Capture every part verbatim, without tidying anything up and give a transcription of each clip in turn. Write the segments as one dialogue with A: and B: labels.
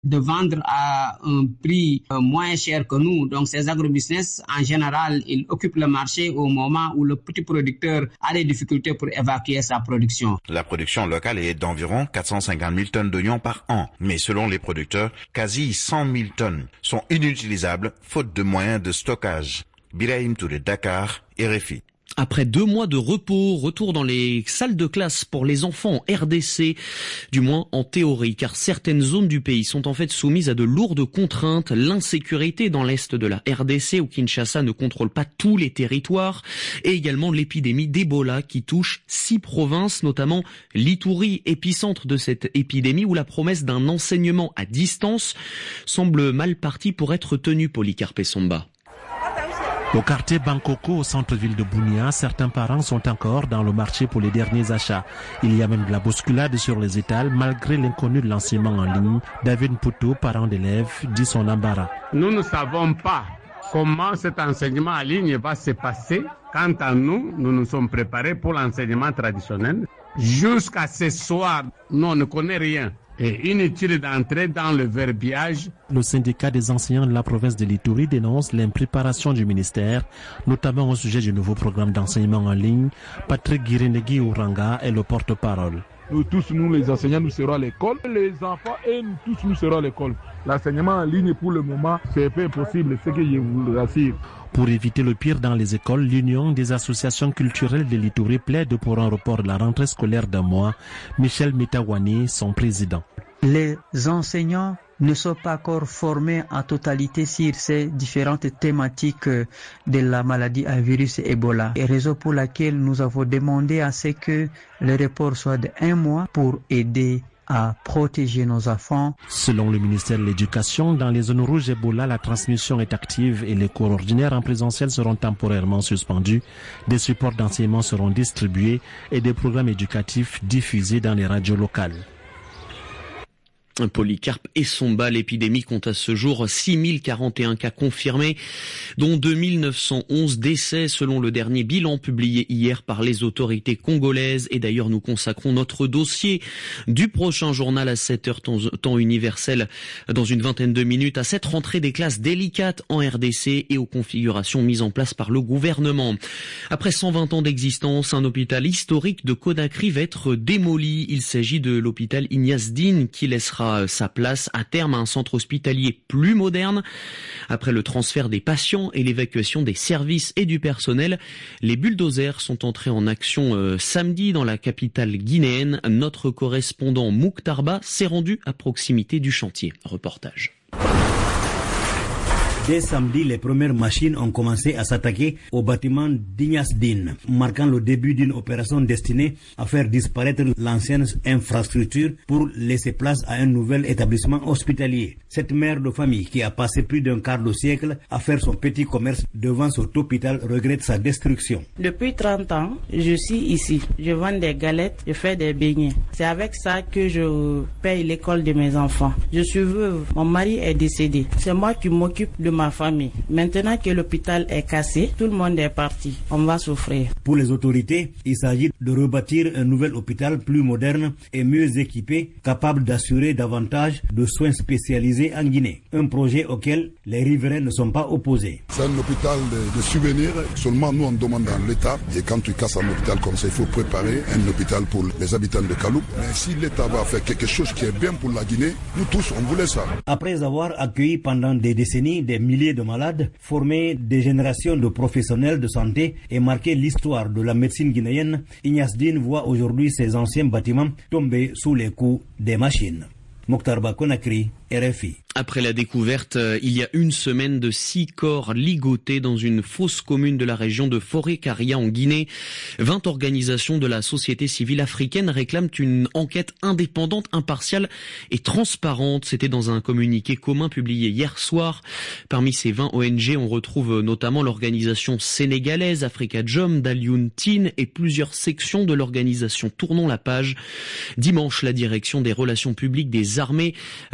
A: de vendre à un prix moins cher que nous. Donc ces agrobusiness, en général, ils occupent le marché au moment où le petit producteur a des difficultés pour évacuer sa production.
B: La production locale est d'environ quatre cent cinquante mille tonnes d'oignons par an. Mais selon les producteurs, quasi cent mille tonnes sont inutilisables faute de moyens de stockage. Birahim Touré, Dakar, R F I.
C: Après deux mois de repos, retour dans les salles de classe pour les enfants en R D C, du moins en théorie, car certaines zones du pays sont en fait soumises à de lourdes contraintes. L'insécurité dans l'est de la R D C, où Kinshasa ne contrôle pas tous les territoires, et également l'épidémie d'Ebola qui touche six provinces, notamment l'Ituri, épicentre de cette épidémie, où la promesse d'un enseignement à distance semble mal partie pour être tenue, Polycarpe Somba.
D: Au quartier Bankoko, au centre-ville de Bunia, certains parents sont encore dans le marché pour les derniers achats. Il y a même de la bousculade sur les étals malgré l'inconnu de l'enseignement en ligne. David Poutou, parent d'élèves, dit son embarras.
E: Nous ne savons pas comment cet enseignement en ligne va se passer. Quant à nous, nous nous sommes préparés pour l'enseignement traditionnel. Jusqu'à ce soir, nous on ne connaît rien. Et inutile d'entrer dans le verbiage.
D: Le syndicat des enseignants de la province de l'Ituri dénonce l'impréparation du ministère, notamment au sujet du nouveau programme d'enseignement en ligne. Patrick Guirinegui Ouranga est le porte-parole.
F: Nous tous, nous les enseignants, nous serons à l'école. Les enfants et nous tous, nous serons à l'école. L'enseignement en ligne, pour le moment, c'est peu impossible, c'est que je vous rassure.
D: Pour éviter le pire dans les écoles, l'Union des associations culturelles de l'Ituri plaide pour un report de la rentrée scolaire d'un mois. Michel Mitawani, son président.
G: Les enseignants ne sont pas encore formés en totalité sur ces différentes thématiques de la maladie à virus Ebola. Et raison pour laquelle nous avons demandé à ce que le report soit de un mois pour aider à protéger nos enfants.
D: Selon le ministère de l'Éducation, dans les zones rouges Ebola, la transmission est active et les cours ordinaires en présentiel seront temporairement suspendus. Des supports d'enseignement seront distribués et des programmes éducatifs diffusés dans les radios locales.
C: Polycarpe et Somba, l'épidémie compte à ce jour six mille quarante et un cas confirmés, dont deux mille neuf cent onze décès selon le dernier bilan publié hier par les autorités congolaises. Et d'ailleurs, nous consacrons notre dossier du prochain journal à sept heures temps, temps universel dans une vingtaine de minutes à cette rentrée des classes délicates en R D C et aux configurations mises en place par le gouvernement. Après cent vingt ans d'existence, un hôpital historique de Conakry va être démoli. Il s'agit de l'hôpital Ignace Dine qui laissera sa place à terme à un centre hospitalier plus moderne. Après le transfert des patients et l'évacuation des services et du personnel, les bulldozers sont entrés en action euh, samedi dans la capitale guinéenne. Notre correspondant Mouktarba s'est rendu à proximité du chantier. Reportage.
H: Dès samedi, les premières machines ont commencé à s'attaquer au bâtiment d'Ignace Dine, marquant le début d'une opération destinée à faire disparaître l'ancienne infrastructure pour laisser place à un nouvel établissement hospitalier. Cette mère de famille, qui a passé plus d'un quart de siècle à faire son petit commerce devant cet hôpital, regrette sa destruction.
I: Depuis trente ans, je suis ici. Je vends des galettes, je fais des beignets. C'est avec ça que je paye l'école de mes enfants. Je suis veuve, mon mari est décédé. C'est moi qui m'occupe de ma famille. Maintenant que l'hôpital est cassé, tout le monde est parti. On va souffrir.
H: Pour les autorités, il s'agit de rebâtir un nouvel hôpital plus moderne et mieux équipé, capable d'assurer davantage de soins spécialisés en Guinée. Un projet auquel les riverains ne sont pas opposés.
J: C'est un hôpital de, de souvenirs. Seulement nous on demande dans l'État, et quand tu casses un hôpital comme ça, il faut préparer un hôpital pour les habitants de Kaloup. Mais si l'État va faire quelque chose qui est bien pour la Guinée, nous tous on voulait ça.
H: Après avoir accueilli pendant des décennies des milliers de malades, formé des générations de professionnels de santé et marqué l'histoire de la médecine guinéenne, Ignace Dine voit aujourd'hui ses anciens bâtiments tomber sous les coups des machines. Mokhtarba Conakry, R F I.
C: Après la découverte, euh, il y a une semaine, de six corps ligotés dans une fosse commune de la région de Forêt-Caria en Guinée, vingt organisations de la société civile africaine réclament une enquête indépendante, impartiale et transparente. C'était dans un communiqué commun publié hier soir. Parmi ces vingt O N G, on retrouve notamment l'organisation sénégalaise Africa Jom d'Alioune Tine et plusieurs sections de l'organisation Tournons la page. Dimanche, la direction des relations publiques des armées euh, avait affiché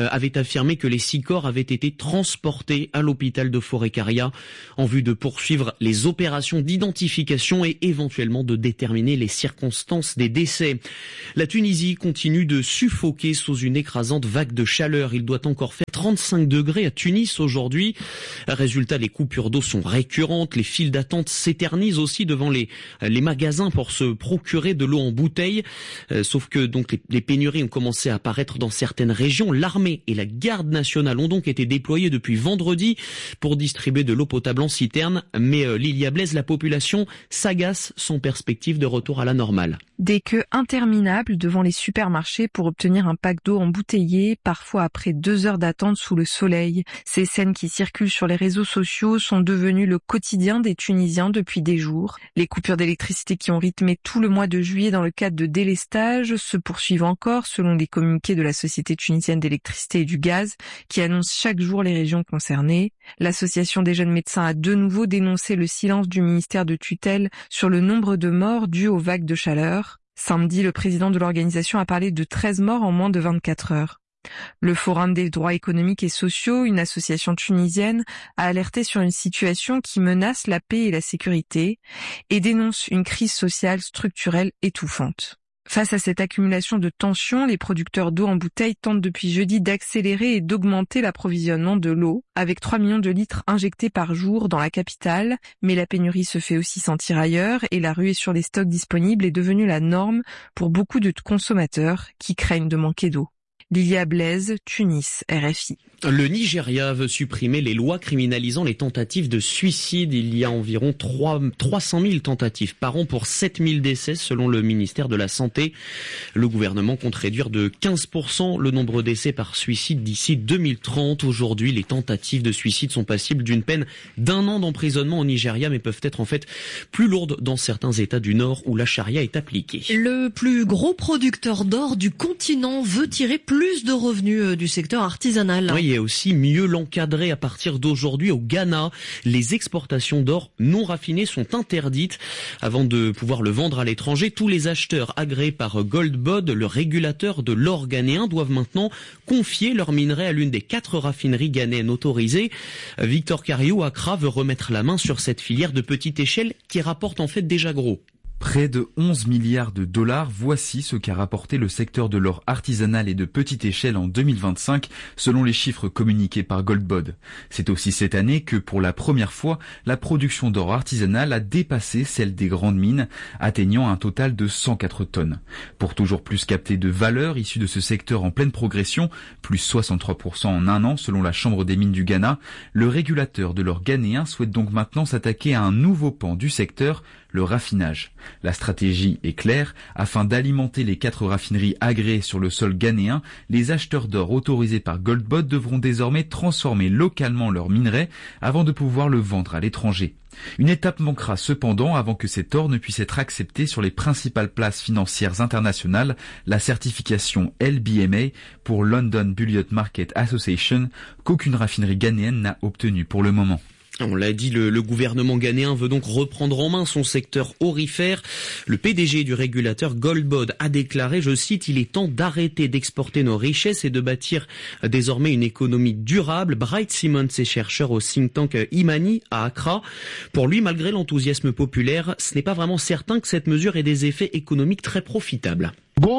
C: affirmé que les six corps avaient été transportés à l'hôpital de Forécaria en vue de poursuivre les opérations d'identification et éventuellement de déterminer les circonstances des décès. La Tunisie continue de suffoquer sous une écrasante vague de chaleur. Il doit encore faire trente-cinq degrés à Tunis aujourd'hui. Résultat, les coupures d'eau sont récurrentes. Les files d'attente s'éternisent aussi devant les, les magasins pour se procurer de l'eau en bouteille. Euh, sauf que donc les, les pénuries ont commencé à apparaître dans certaines régions. L'armée et la garde nationale ont donc été déployés depuis vendredi pour distribuer de l'eau potable en citerne. Mais euh, Lilia Blaise, la population s'agace sans perspective de retour à la normale.
K: Des queues interminables devant les supermarchés pour obtenir un pack d'eau embouteillé, parfois après deux heures d'attente sous le soleil. Ces scènes qui circulent sur les réseaux sociaux sont devenues le quotidien des Tunisiens depuis des jours. Les coupures d'électricité qui ont rythmé tout le mois de juillet dans le cadre de délestage se poursuivent encore selon les communiqués de la Société tunisienne d'électricité et du gaz qui annonce chaque jour les régions concernées. L'association des jeunes médecins a de nouveau dénoncé le silence du ministère de tutelle sur le nombre de morts dus aux vagues de chaleur. Samedi, le président de l'organisation a parlé de treize morts en moins de vingt-quatre heures. Le Forum des droits économiques et sociaux, une association tunisienne, a alerté sur une situation qui menace la paix et la sécurité et dénonce une crise sociale structurelle étouffante. Face à cette accumulation de tensions, les producteurs d'eau en bouteille tentent depuis jeudi d'accélérer et d'augmenter l'approvisionnement de l'eau, avec trois millions de litres injectés par jour dans la capitale. Mais la pénurie se fait aussi sentir ailleurs et la ruée sur les stocks disponibles est devenue la norme pour beaucoup de consommateurs qui craignent de manquer d'eau. Lilia Blaise, Tunis, R F I.
C: Le Nigeria veut supprimer les lois criminalisant les tentatives de suicide. Il y a environ trois cent mille tentatives par an pour sept mille décès selon le ministère de la Santé. Le gouvernement compte réduire de quinze pour cent le nombre de décès par suicide d'ici deux mille trente. Aujourd'hui, les tentatives de suicide sont passibles d'une peine d'un an d'emprisonnement au Nigeria, mais peuvent être en fait plus lourdes dans certains États du Nord où la charia est appliquée.
L: Le plus gros producteur d'or du continent veut tirer plus de revenus du secteur artisanal.
C: Oui, et aussi mieux l'encadrer à partir d'aujourd'hui au Ghana. Les exportations d'or non raffiné sont interdites. Avant de pouvoir le vendre à l'étranger, tous les acheteurs agréés par Goldbod, le régulateur de l'or ghanéen, doivent maintenant confier leur minerai à l'une des quatre raffineries ghanéennes autorisées. Victor Kariou, Accra, veut remettre la main sur cette filière de petite échelle qui rapporte en fait déjà gros.
M: Près de onze milliards de dollars, voici ce qu'a rapporté le secteur de l'or artisanal et de petite échelle en deux mille vingt-cinq, selon les chiffres communiqués par Goldbod. C'est aussi cette année que, pour la première fois, la production d'or artisanal a dépassé celle des grandes mines, atteignant un total de cent quatre tonnes. Pour toujours plus capter de valeur issue de ce secteur en pleine progression, plus soixante-trois pour cent en un an selon la Chambre des mines du Ghana, le régulateur de l'or ghanéen souhaite donc maintenant s'attaquer à un nouveau pan du secteur, le raffinage. La stratégie est claire. Afin d'alimenter les quatre raffineries agréées sur le sol ghanéen, les acheteurs d'or autorisés par Goldbod devront désormais transformer localement leur minerai avant de pouvoir le vendre à l'étranger. Une étape manquera cependant avant que cet or ne puisse être accepté sur les principales places financières internationales, la certification L B M A pour London Bullion Market Association, qu'aucune raffinerie ghanéenne n'a obtenue pour le moment.
C: On l'a dit, le, le gouvernement ghanéen veut donc reprendre en main son secteur aurifère. Le P D G du régulateur Goldbod a déclaré, je cite, « Il est temps d'arrêter d'exporter nos richesses et de bâtir désormais une économie durable ». Bright Simmons est chercheur au think tank Imani à Accra. Pour lui, malgré l'enthousiasme populaire, ce n'est pas vraiment certain que cette mesure ait des effets économiques très profitables.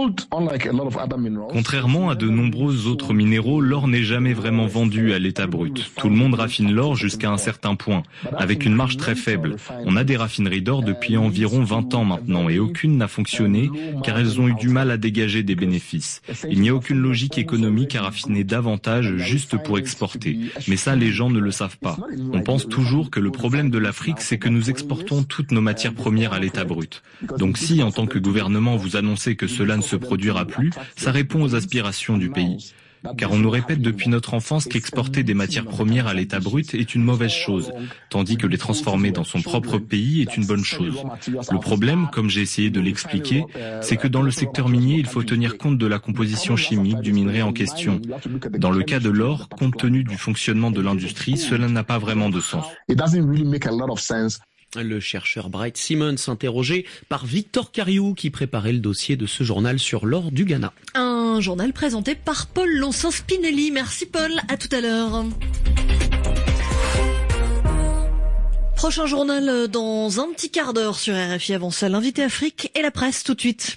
N: Contrairement à de nombreux autres minéraux, l'or n'est jamais vraiment vendu à l'état brut. Tout le monde raffine l'or jusqu'à un certain point, avec une marge très faible. On a des raffineries d'or depuis environ vingt ans maintenant et aucune n'a fonctionné car elles ont eu du mal à dégager des bénéfices. Il n'y a aucune logique économique à raffiner davantage juste pour exporter. Mais ça, les gens ne le savent pas. On pense toujours que le problème de l'Afrique, c'est que nous exportons toutes nos matières premières à l'état brut. Donc si, en tant que gouvernement, vous annoncez que cela ne se produira plus, ça répond aux aspirations du pays. Car on nous répète depuis notre enfance qu'exporter des matières premières à l'état brut est une mauvaise chose, tandis que les transformer dans son propre pays est une bonne chose. Le problème, comme j'ai essayé de l'expliquer, c'est que dans le secteur minier, il faut tenir compte de la composition chimique du minerai en question. Dans le cas de l'or, compte tenu du fonctionnement de l'industrie, cela n'a pas vraiment de sens.
C: Le chercheur Bright Simmons, interrogé par Victor Kariou, qui préparait le dossier de ce journal sur l'or du Ghana.
L: Un Un journal présenté par Paul Lonsin-Spinelli. Merci Paul, à tout à l'heure. Prochain journal dans un petit quart d'heure sur R F I. Avant ça, l'invité Afrique et la presse tout de suite.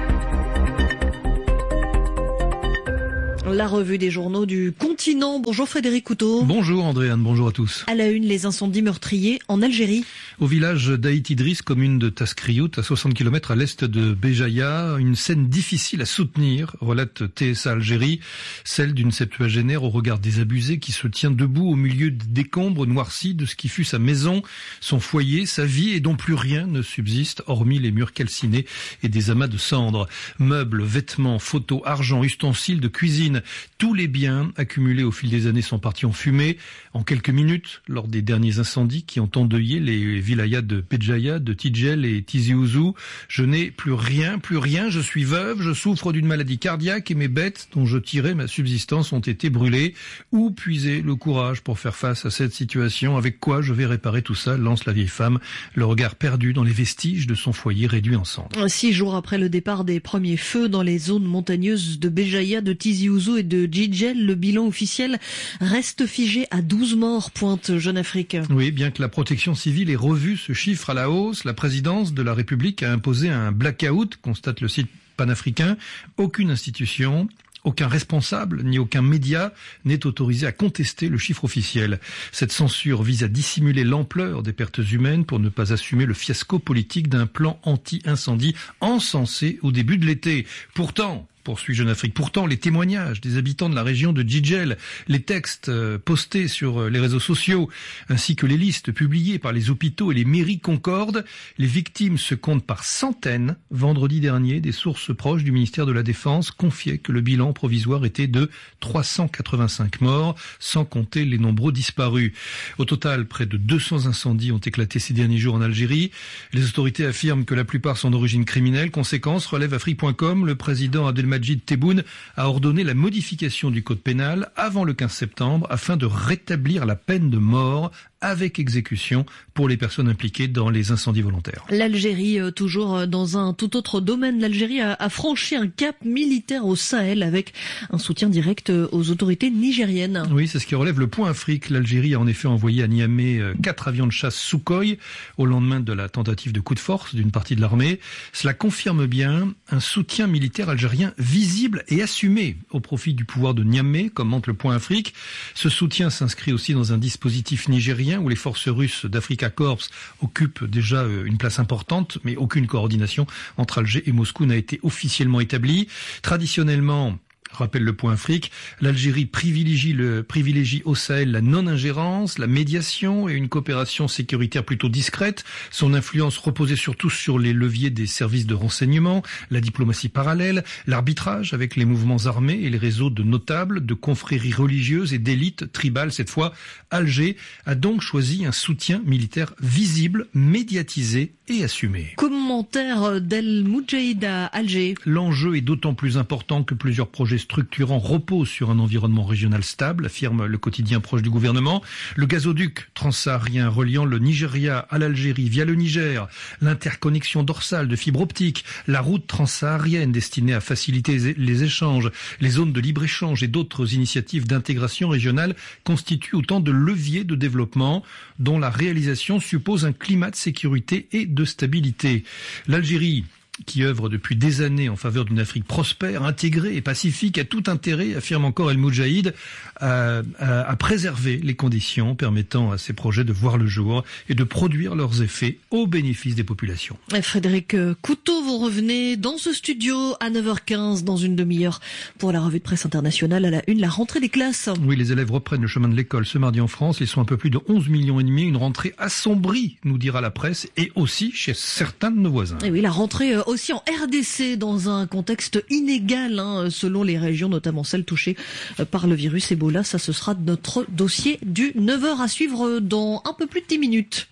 L: La revue des journaux du continent. Bonjour Frédéric Couteau.
O: Bonjour Andréane, bonjour à tous.
L: À la une, les incendies meurtriers en Algérie.
O: Au village d'Aït Idriss, commune de Taskriout, à soixante kilomètres à l'est de Béjaïa, une scène difficile à soutenir, relate T S A Algérie, celle d'une septuagénaire au regard désabusé qui se tient debout au milieu des décombres noircis de ce qui fut sa maison, son foyer, sa vie et dont plus rien ne subsiste hormis les murs calcinés et des amas de cendres. Meubles, vêtements, photos, argent, ustensiles de cuisine, tous les biens accumulés au fil des années sont partis en fumée. En quelques minutes, lors des derniers incendies qui ont endeuillé les vilayas de Béjaïa, de Tidjel et Tizi Ouzou, je n'ai plus rien, plus rien, je suis veuve, je souffre d'une maladie cardiaque et mes bêtes dont je tirais ma subsistance ont été brûlées. Où puiser le courage pour faire face à cette situation? Avec quoi je vais réparer tout ça? Lance la vieille femme, le regard perdu dans les vestiges de son foyer réduit en cendres.
L: Six jours après le départ des premiers feux dans les zones montagneuses de Béjaïa, de Tizi Ouzou et de Tidjel, le bilan officiel reste figé à douze morts, pointe Jeune Afrique.
O: Oui, bien que la protection civile ait revu ce chiffre à la hausse, la présidence de la République a imposé un blackout, constate le site panafricain. Aucune institution, aucun responsable ni aucun média n'est autorisé à contester le chiffre officiel. Cette censure vise à dissimuler l'ampleur des pertes humaines pour ne pas assumer le fiasco politique d'un plan anti-incendie encensé au début de l'été. Pourtant, poursuit Jeune Afrique, pourtant les témoignages des habitants de la région de Tidjel, les textes postés sur les réseaux sociaux, ainsi que les listes publiées par les hôpitaux et les mairies concordent. Les victimes se comptent par centaines. Vendredi dernier, des sources proches du ministère de la Défense confiaient que le bilan provisoire était de trois cent quatre-vingt-cinq morts, sans compter les nombreux disparus. Au total, près de deux cents incendies ont éclaté ces derniers jours en Algérie. Les autorités affirment que la plupart sont d'origine criminelle. Conséquence, relève Afrique point com, le président Abdelmadjid Tebboune a ordonné la modification du code pénal avant le quinze septembre afin de rétablir la peine de mort avec exécution pour les personnes impliquées dans les incendies volontaires.
L: L'Algérie, toujours dans un tout autre domaine, l'Algérie a franchi un cap militaire au Sahel avec un soutien direct aux autorités nigériennes.
O: Oui, c'est ce qui relève le Point Afrique. L'Algérie a en effet envoyé à Niamey quatre avions de chasse Sukhoi au lendemain de la tentative de coup de force d'une partie de l'armée. Cela confirme bien un soutien militaire algérien visible et assumé au profit du pouvoir de Niamey, commente le Point Afrique. Ce soutien s'inscrit aussi dans un dispositif nigérien où les forces russes d'Africa Corps occupent déjà une place importante, mais aucune coordination entre Alger et Moscou n'a été officiellement établie. Traditionnellement, rappelle le Point Afrique, l'Algérie privilégie, le, privilégie au Sahel la non-ingérence, la médiation et une coopération sécuritaire plutôt discrète. Son influence reposait surtout sur les leviers des services de renseignement, la diplomatie parallèle, l'arbitrage avec les mouvements armés et les réseaux de notables, de confréries religieuses et d'élites tribales. Cette fois, Alger a donc choisi un soutien militaire visible, médiatisé et assumé.
L: Commentaire d'El Moudjahid à Alger.
O: L'enjeu est d'autant plus important que plusieurs projets structurant repose sur un environnement régional stable, affirme le quotidien proche du gouvernement. Le gazoduc transsaharien reliant le Nigeria à l'Algérie via le Niger, l'interconnexion dorsale de fibre optique, la route transsaharienne destinée à faciliter les échanges, les zones de libre-échange et d'autres initiatives d'intégration régionale constituent autant de leviers de développement dont la réalisation suppose un climat de sécurité et de stabilité. L'Algérie, qui œuvre depuis des années en faveur d'une Afrique prospère, intégrée et pacifique, a tout intérêt, affirme encore El Moudjahid, à, à, à préserver les conditions permettant à ces projets de voir le jour et de produire leurs effets au bénéfice des populations.
L: Frédéric Couteau, vous revenez dans ce studio à neuf heures quinze dans une demi-heure pour la revue de presse internationale. À la une, la rentrée des classes.
O: Oui, les élèves reprennent le chemin de l'école ce mardi en France. Ils sont un peu plus de onze millions et demi. Une rentrée assombrie, nous dira la presse, et aussi chez certains de nos voisins.
L: Et oui, la rentrée aussi en R D C dans un contexte inégal hein, selon les régions, notamment celles touchées par le virus Ebola. Ça, ce sera notre dossier du neuf heures à suivre dans un peu plus de dix minutes.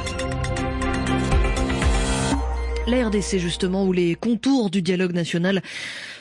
L: La R D C justement, où les contours du dialogue national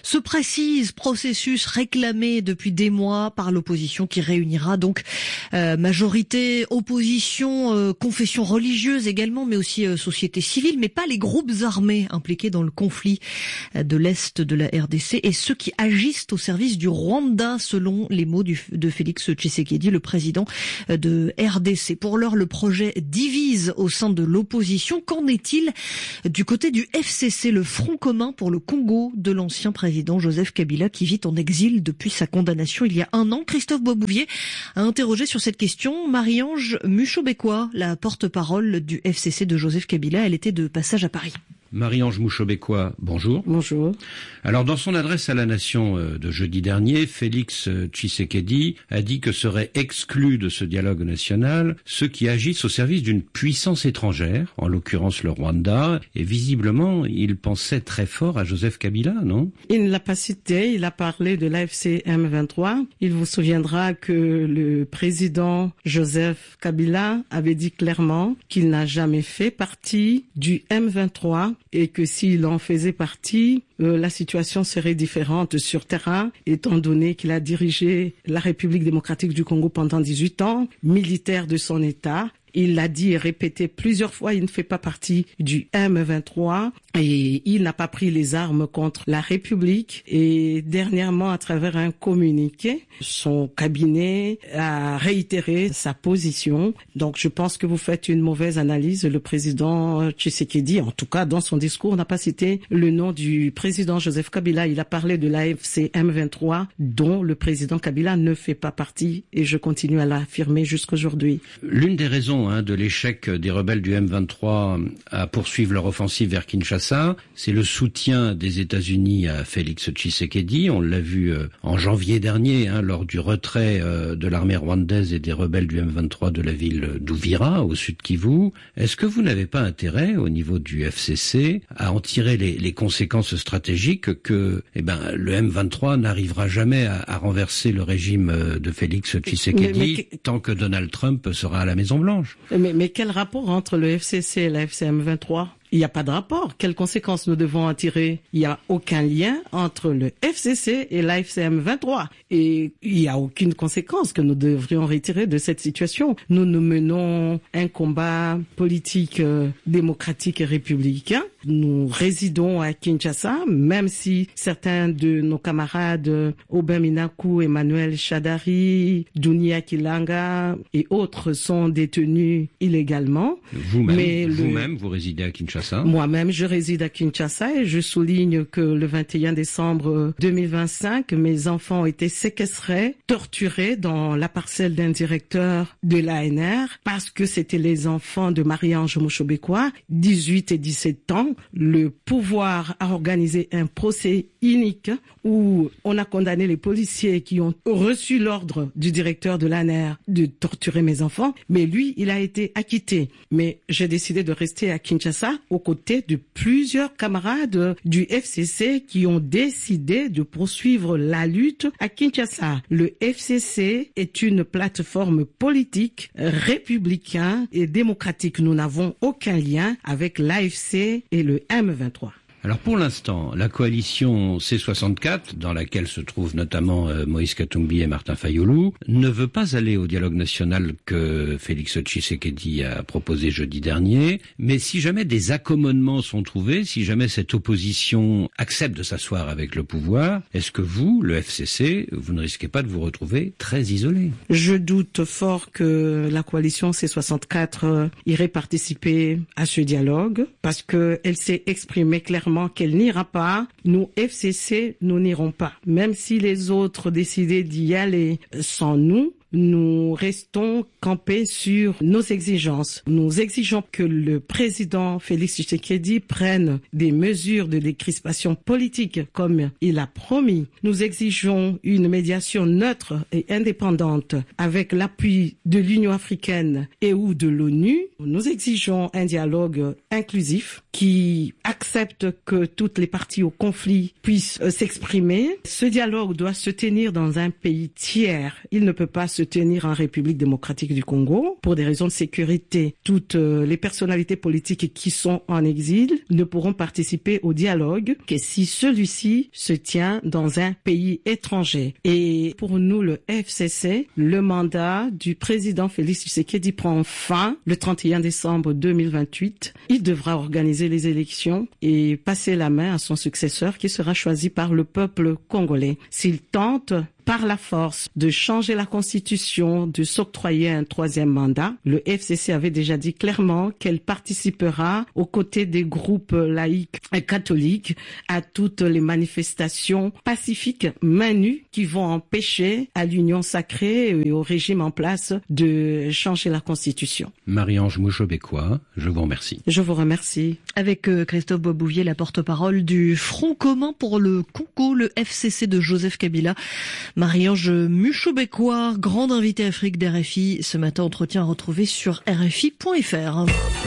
L: se précise, processus réclamé depuis des mois par l'opposition qui réunira donc euh, majorité, opposition, euh, confession religieuse également, mais aussi euh, société civile, mais pas les groupes armés impliqués dans le conflit euh, de l'Est de la R D C et ceux qui agissent au service du Rwanda, selon les mots du, de Félix Tshisekedi, le président de R D C. Pour l'heure, le projet divise au sein de l'opposition. Qu'en est-il du côté du F C C, le Front commun pour le Congo de l'ancien président Joseph Kabila, qui vit en exil depuis sa condamnation il y a un an? Christophe Boisbouvier a interrogé sur cette question Marie-Ange Mushobekwa, la porte-parole du F C C de Joseph Kabila. Elle était de passage à Paris.
P: Marie-Ange Mushobekwa, bonjour.
I: Bonjour.
P: Alors, dans son adresse à la Nation de jeudi dernier, Félix Tshisekedi a dit que seraient exclus de ce dialogue national ceux qui agissent au service d'une puissance étrangère, en l'occurrence le Rwanda, et visiblement, il pensait très fort à Joseph Kabila, non?
I: Il ne l'a pas cité, il a parlé de l'A F C M vingt-trois. Il vous souviendra que le président Joseph Kabila avait dit clairement qu'il n'a jamais fait partie du M vingt-trois, et que s'il en faisait partie, euh, la situation serait différente sur terrain, étant donné qu'il a dirigé la République démocratique du Congo pendant dix-huit ans, militaire de son État. Il l'a dit et répété plusieurs fois, il ne fait pas partie du M vingt-trois et il n'a pas pris les armes contre la République. Et dernièrement, à travers un communiqué, son cabinet a réitéré sa position. Donc je pense que vous faites une mauvaise analyse. Le président Tshisekedi, en tout cas dans son discours, n'a pas cité le nom du président Joseph Kabila. Il a parlé de l'A F C M vingt-trois, dont le président Kabila ne fait pas partie, et je continue à l'affirmer jusqu'aujourd'hui.
P: L'une des raisons Hein, de l'échec des rebelles du M vingt-trois à poursuivre leur offensive vers Kinshasa, c'est le soutien des États-Unis à Félix Tshisekedi. On l'a vu euh, en janvier dernier, hein, lors du retrait euh, de l'armée rwandaise et des rebelles du M vingt-trois de la ville d'Ouvira, au sud Kivu. Est-ce que vous n'avez pas intérêt, au niveau du F C C, à en tirer les, les conséquences stratégiques que eh ben, le M vingt-trois n'arrivera jamais à, à renverser le régime de Félix Tshisekedi mais, mais, tant que Donald Trump sera à la Maison-Blanche?
I: Mais, mais quel rapport entre le F C C et la F C M vingt-trois? Il n'y a pas de rapport. Quelles conséquences nous devons en tirer? Il n'y a aucun lien entre le F C C et l'A F C M vingt-trois. Et il n'y a aucune conséquence que nous devrions retirer de cette situation. Nous nous menons un combat politique euh, démocratique et républicain. Nous résidons à Kinshasa, même si certains de nos camarades, Aubin Minaku, Emmanuel Chadari, Dunia Kilanga et autres sont détenus illégalement.
P: Vous-même, Mais vous-même, le... vous résidez à Kinshasa?
I: Moi-même, je réside à Kinshasa et je souligne que le vingt et un décembre deux mille vingt-cinq, mes enfants ont été séquestrés, torturés dans la parcelle d'un directeur de l'A N R parce que c'était les enfants de Marie-Ange Mushobekwa, dix-huit et dix-sept ans. Le pouvoir a organisé un procès unique où on a condamné les policiers qui ont reçu l'ordre du directeur de l'A N R de torturer mes enfants, mais lui, il a été acquitté. Mais j'ai décidé de rester à Kinshasa aux côtés de plusieurs camarades du F C C qui ont décidé de poursuivre la lutte à Kinshasa. Le F C C est une plateforme politique, républicaine et démocratique. Nous n'avons aucun lien avec l'A F C et le M vingt-trois.
P: Alors pour l'instant, la coalition C soixante-quatre, dans laquelle se trouvent notamment euh, Moïse Katumbi et Martin Fayulu, ne veut pas aller au dialogue national que Félix Tshisekedi a proposé jeudi dernier. Mais si jamais des accommodements sont trouvés, si jamais cette opposition accepte de s'asseoir avec le pouvoir, est-ce que vous, le F C C, vous ne risquez pas de vous retrouver très isolé?
I: Je doute fort que la coalition C soixante-quatre irait participer à ce dialogue parce qu'elle s'est exprimée clairement qu'elle n'ira pas. Nous, F C C, nous n'irons pas. Même si les autres décidaient d'y aller sans nous, nous restons campés sur nos exigences. Nous exigeons que le président Félix Tshisekedi prenne des mesures de décrispation politique comme il a promis. Nous exigeons une médiation neutre et indépendante avec l'appui de l'Union africaine et ou de l'ONU. Nous exigeons un dialogue inclusif qui accepte que toutes les parties au conflit puissent s'exprimer. Ce dialogue doit se tenir dans un pays tiers. Il ne peut pas se se tenir en République démocratique du Congo. Pour des raisons de sécurité, toutes les personnalités politiques qui sont en exil ne pourront participer au dialogue que si celui-ci se tient dans un pays étranger. Et pour nous, le F C C, le mandat du président Félix Tshisekedi prend fin le trente et un décembre deux mille vingt-huit. Il devra organiser les élections et passer la main à son successeur qui sera choisi par le peuple congolais. S'il tente par la force de changer la constitution, de s'octroyer un troisième mandat, le F C C avait déjà dit clairement qu'elle participera aux côtés des groupes laïcs et catholiques à toutes les manifestations pacifiques main nue qui vont empêcher à l'union sacrée et au régime en place de changer la constitution.
P: Marie-Ange Mouchobekwa, je vous remercie.
I: Je vous remercie.
L: Avec Christophe Boisbouvier, la porte-parole du Front commun pour le Congo, le F C C de Joseph Kabila. Marie-Ange Mouchobekwa, grande invitée Afrique d'R F I. Ce matin, entretien à retrouver sur R F I point F R.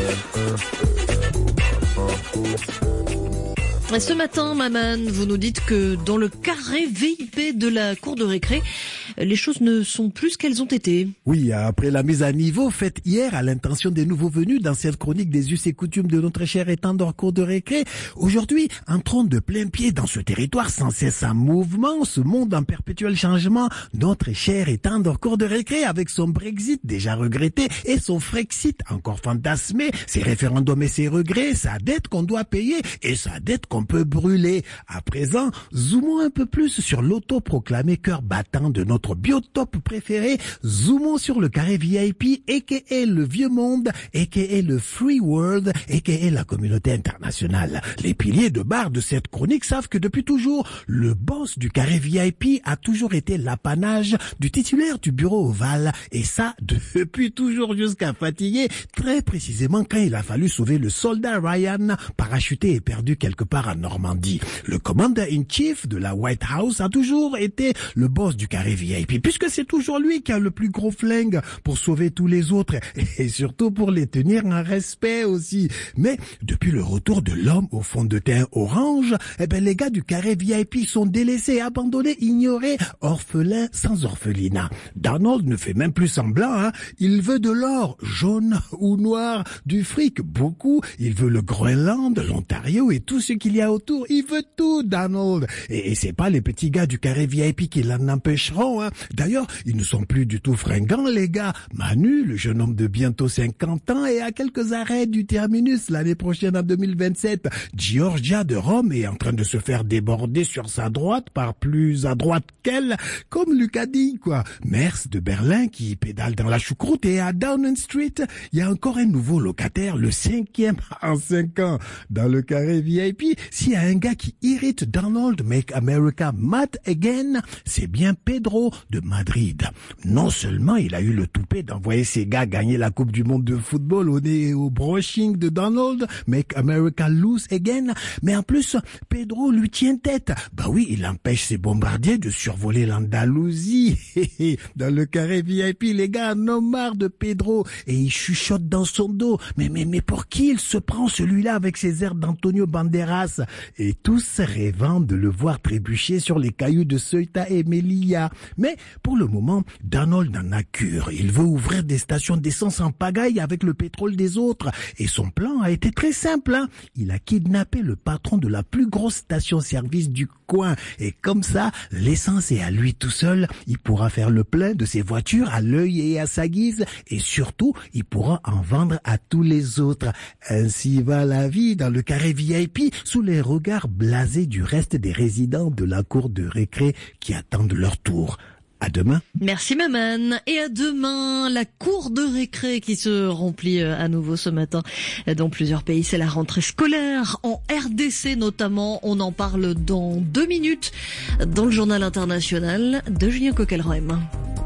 L: Et ce matin, Maman, vous nous dites que dans le carré V I P de la cour de récré, les choses ne sont plus ce qu'elles ont été.
Q: Oui, après la mise à niveau faite hier à l'intention des nouveaux venus dans cette chronique des us et coutumes de notre cher et tendre cour de récré, aujourd'hui, entrons de plein pied dans ce territoire sans cesse en mouvement, ce monde en perpétuel changement, notre cher et tendre cour de récré avec son Brexit déjà regretté et son Frexit encore fantasmé, ses référendums et ses regrets, sa dette qu'on doit payer et sa dette qu'on peut brûler. À présent, zoomons un peu plus sur l'autoproclamé cœur battant de notre biotope préféré, zoomons sur le carré V I P, aka le vieux monde, aka le free world, aka la communauté internationale. Les piliers de barre de cette chronique savent que depuis toujours, le boss du carré V I P a toujours été l'apanage du titulaire du bureau ovale, et ça depuis toujours jusqu'à fatiguer, très précisément quand il a fallu sauver le soldat Ryan, parachuté et perdu quelque part en Normandie. Le commander-in-chief de la White House a toujours été le boss du carré V I P, puisque c'est toujours lui qui a le plus gros flingue pour sauver tous les autres, et surtout pour les tenir en respect aussi. Mais depuis le retour de l'homme au fond de teint orange, eh ben les gars du carré V I P sont délaissés, abandonnés, ignorés, orphelins sans orphelinat. Donald ne fait même plus semblant, hein. Il veut de l'or, jaune ou noir, du fric, beaucoup. Il veut le Groenland, l'Ontario et tout ce qu'il y a autour. Il veut tout, Donald. Et, et c'est pas les petits gars du carré V I P qui l'en empêcheront, hein. D'ailleurs, ils ne sont plus du tout fringants, les gars. Manu, le jeune homme de bientôt cinquante ans, est à quelques arrêts du terminus l'année prochaine en deux mille vingt-sept. Georgia de Rome est en train de se faire déborder sur sa droite par plus à droite qu'elle, comme Lucas dit, quoi. Mers de Berlin qui pédale dans la choucroute, et à Downing Street, il y a encore un nouveau locataire, le cinquième en cinq ans. Dans le carré V I P, s'il y a un gars qui irrite Donald Make America Mad Again, c'est bien Pedro de Madrid. Non seulement il a eu le toupet d'envoyer ses gars gagner la Coupe du Monde de football au nez et au brushing de Donald Make America Loose Again, mais en plus, Pedro lui tient tête. Bah oui, il empêche ses bombardiers de survoler l'Andalousie. Dans le carré V I P, les gars en ont marre de Pedro et ils chuchotent dans son dos. Mais, mais, mais pour qui il se prend celui-là avec ses airs d'Antonio Banderas? Et tous rêvant de le voir trébucher sur les cailloux de Ceuta et Melilla. Mais pour le moment, Donald en a cure. Il veut ouvrir des stations d'essence en pagaille avec le pétrole des autres. Et son plan a été très simple, hein. Il a kidnappé le patron de la plus grosse station-service du coin. Et comme ça, l'essence est à lui tout seul. Il pourra faire le plein de ses voitures à l'œil et à sa guise. Et surtout, il pourra en vendre à tous les autres. Ainsi va la vie dans le carré V I P sous les regards blasés du reste des résidents de la cour de récré qui attendent leur tour. À demain.
L: Merci Maman. Et à demain, la cour de récré qui se remplit à nouveau ce matin dans plusieurs pays. C'est la rentrée scolaire en R D C notamment. On en parle dans deux minutes dans le journal international de Julien Coquelroem.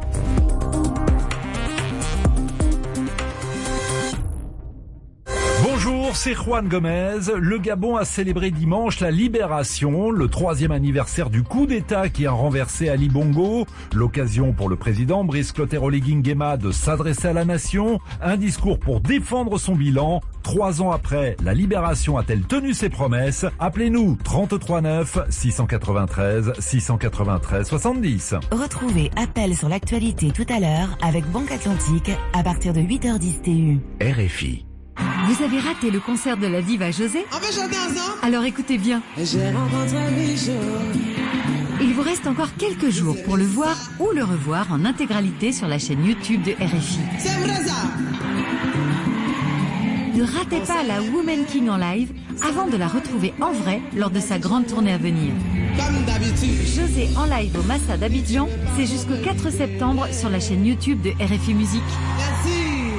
R: Bonjour, c'est Juan Gomez. Le Gabon a célébré dimanche la libération, le troisième anniversaire du coup d'État qui a renversé Ali Bongo. L'occasion pour le président Brice Clotaire Oligui Nguema de s'adresser à la nation. Un discours pour défendre son bilan. Trois ans après, la Libération a-t-elle tenu ses promesses? Appelez-nous trente-trois neuf six cent quatre-vingt-treize six cent quatre-vingt-treize soixante-dix.
S: Retrouvez Appel sur l'actualité tout à l'heure avec Banque Atlantique à partir de huit heures dix T U.
B: R F I.
T: Vous avez raté le concert de la diva José?
U: On peut chanter ensemble?
T: Alors écoutez bien.
U: J'ai rencontré Michel.
T: Il vous reste encore quelques jours pour le voir ou le revoir en intégralité sur la chaîne YouTube de R F I.
U: C'est vrai ça.
T: Ne ratez pas la Woman King en live avant de la retrouver en vrai lors de sa grande tournée à venir.
U: Comme d'habitude.
T: José en live au Massa d'Abidjan, c'est jusqu'au quatre septembre sur la chaîne YouTube de R F I Musique.
U: Merci.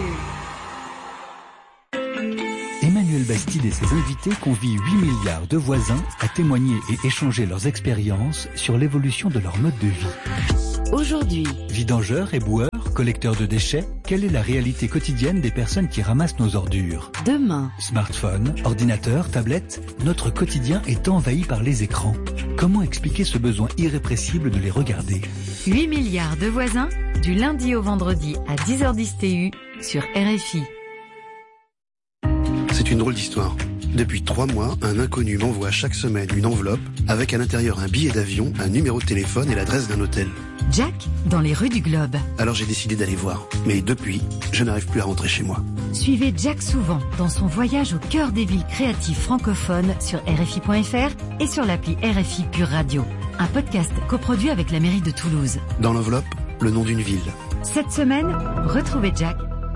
V: Emmanuel Bastide et ses invités convient huit milliards de voisins à témoigner et échanger leurs expériences sur l'évolution de leur mode de vie.
S: Aujourd'hui,
V: vidangeurs, éboueurs, collecteurs de déchets, quelle est la réalité quotidienne des personnes qui ramassent nos ordures?
S: Demain,
V: smartphone, ordinateur, tablette, notre quotidien est envahi par les écrans. Comment expliquer ce besoin irrépressible de les regarder?
T: huit milliards de voisins, du lundi au vendredi à dix heures dix T U sur R F I.
W: C'est une drôle d'histoire. Depuis trois mois, un inconnu m'envoie chaque semaine une enveloppe avec à l'intérieur un billet d'avion, un numéro de téléphone et l'adresse d'un hôtel.
T: Jack, dans les rues du Globe.
W: Alors j'ai décidé d'aller voir. Mais depuis, je n'arrive plus à rentrer chez moi.
T: Suivez Jack souvent dans son voyage au cœur des villes créatives francophones sur R F I point F R et sur l'appli R F I Pure Radio. Un podcast coproduit avec la mairie de Toulouse.
W: Dans l'enveloppe, le nom d'une ville.
T: Cette semaine, retrouvez Jack.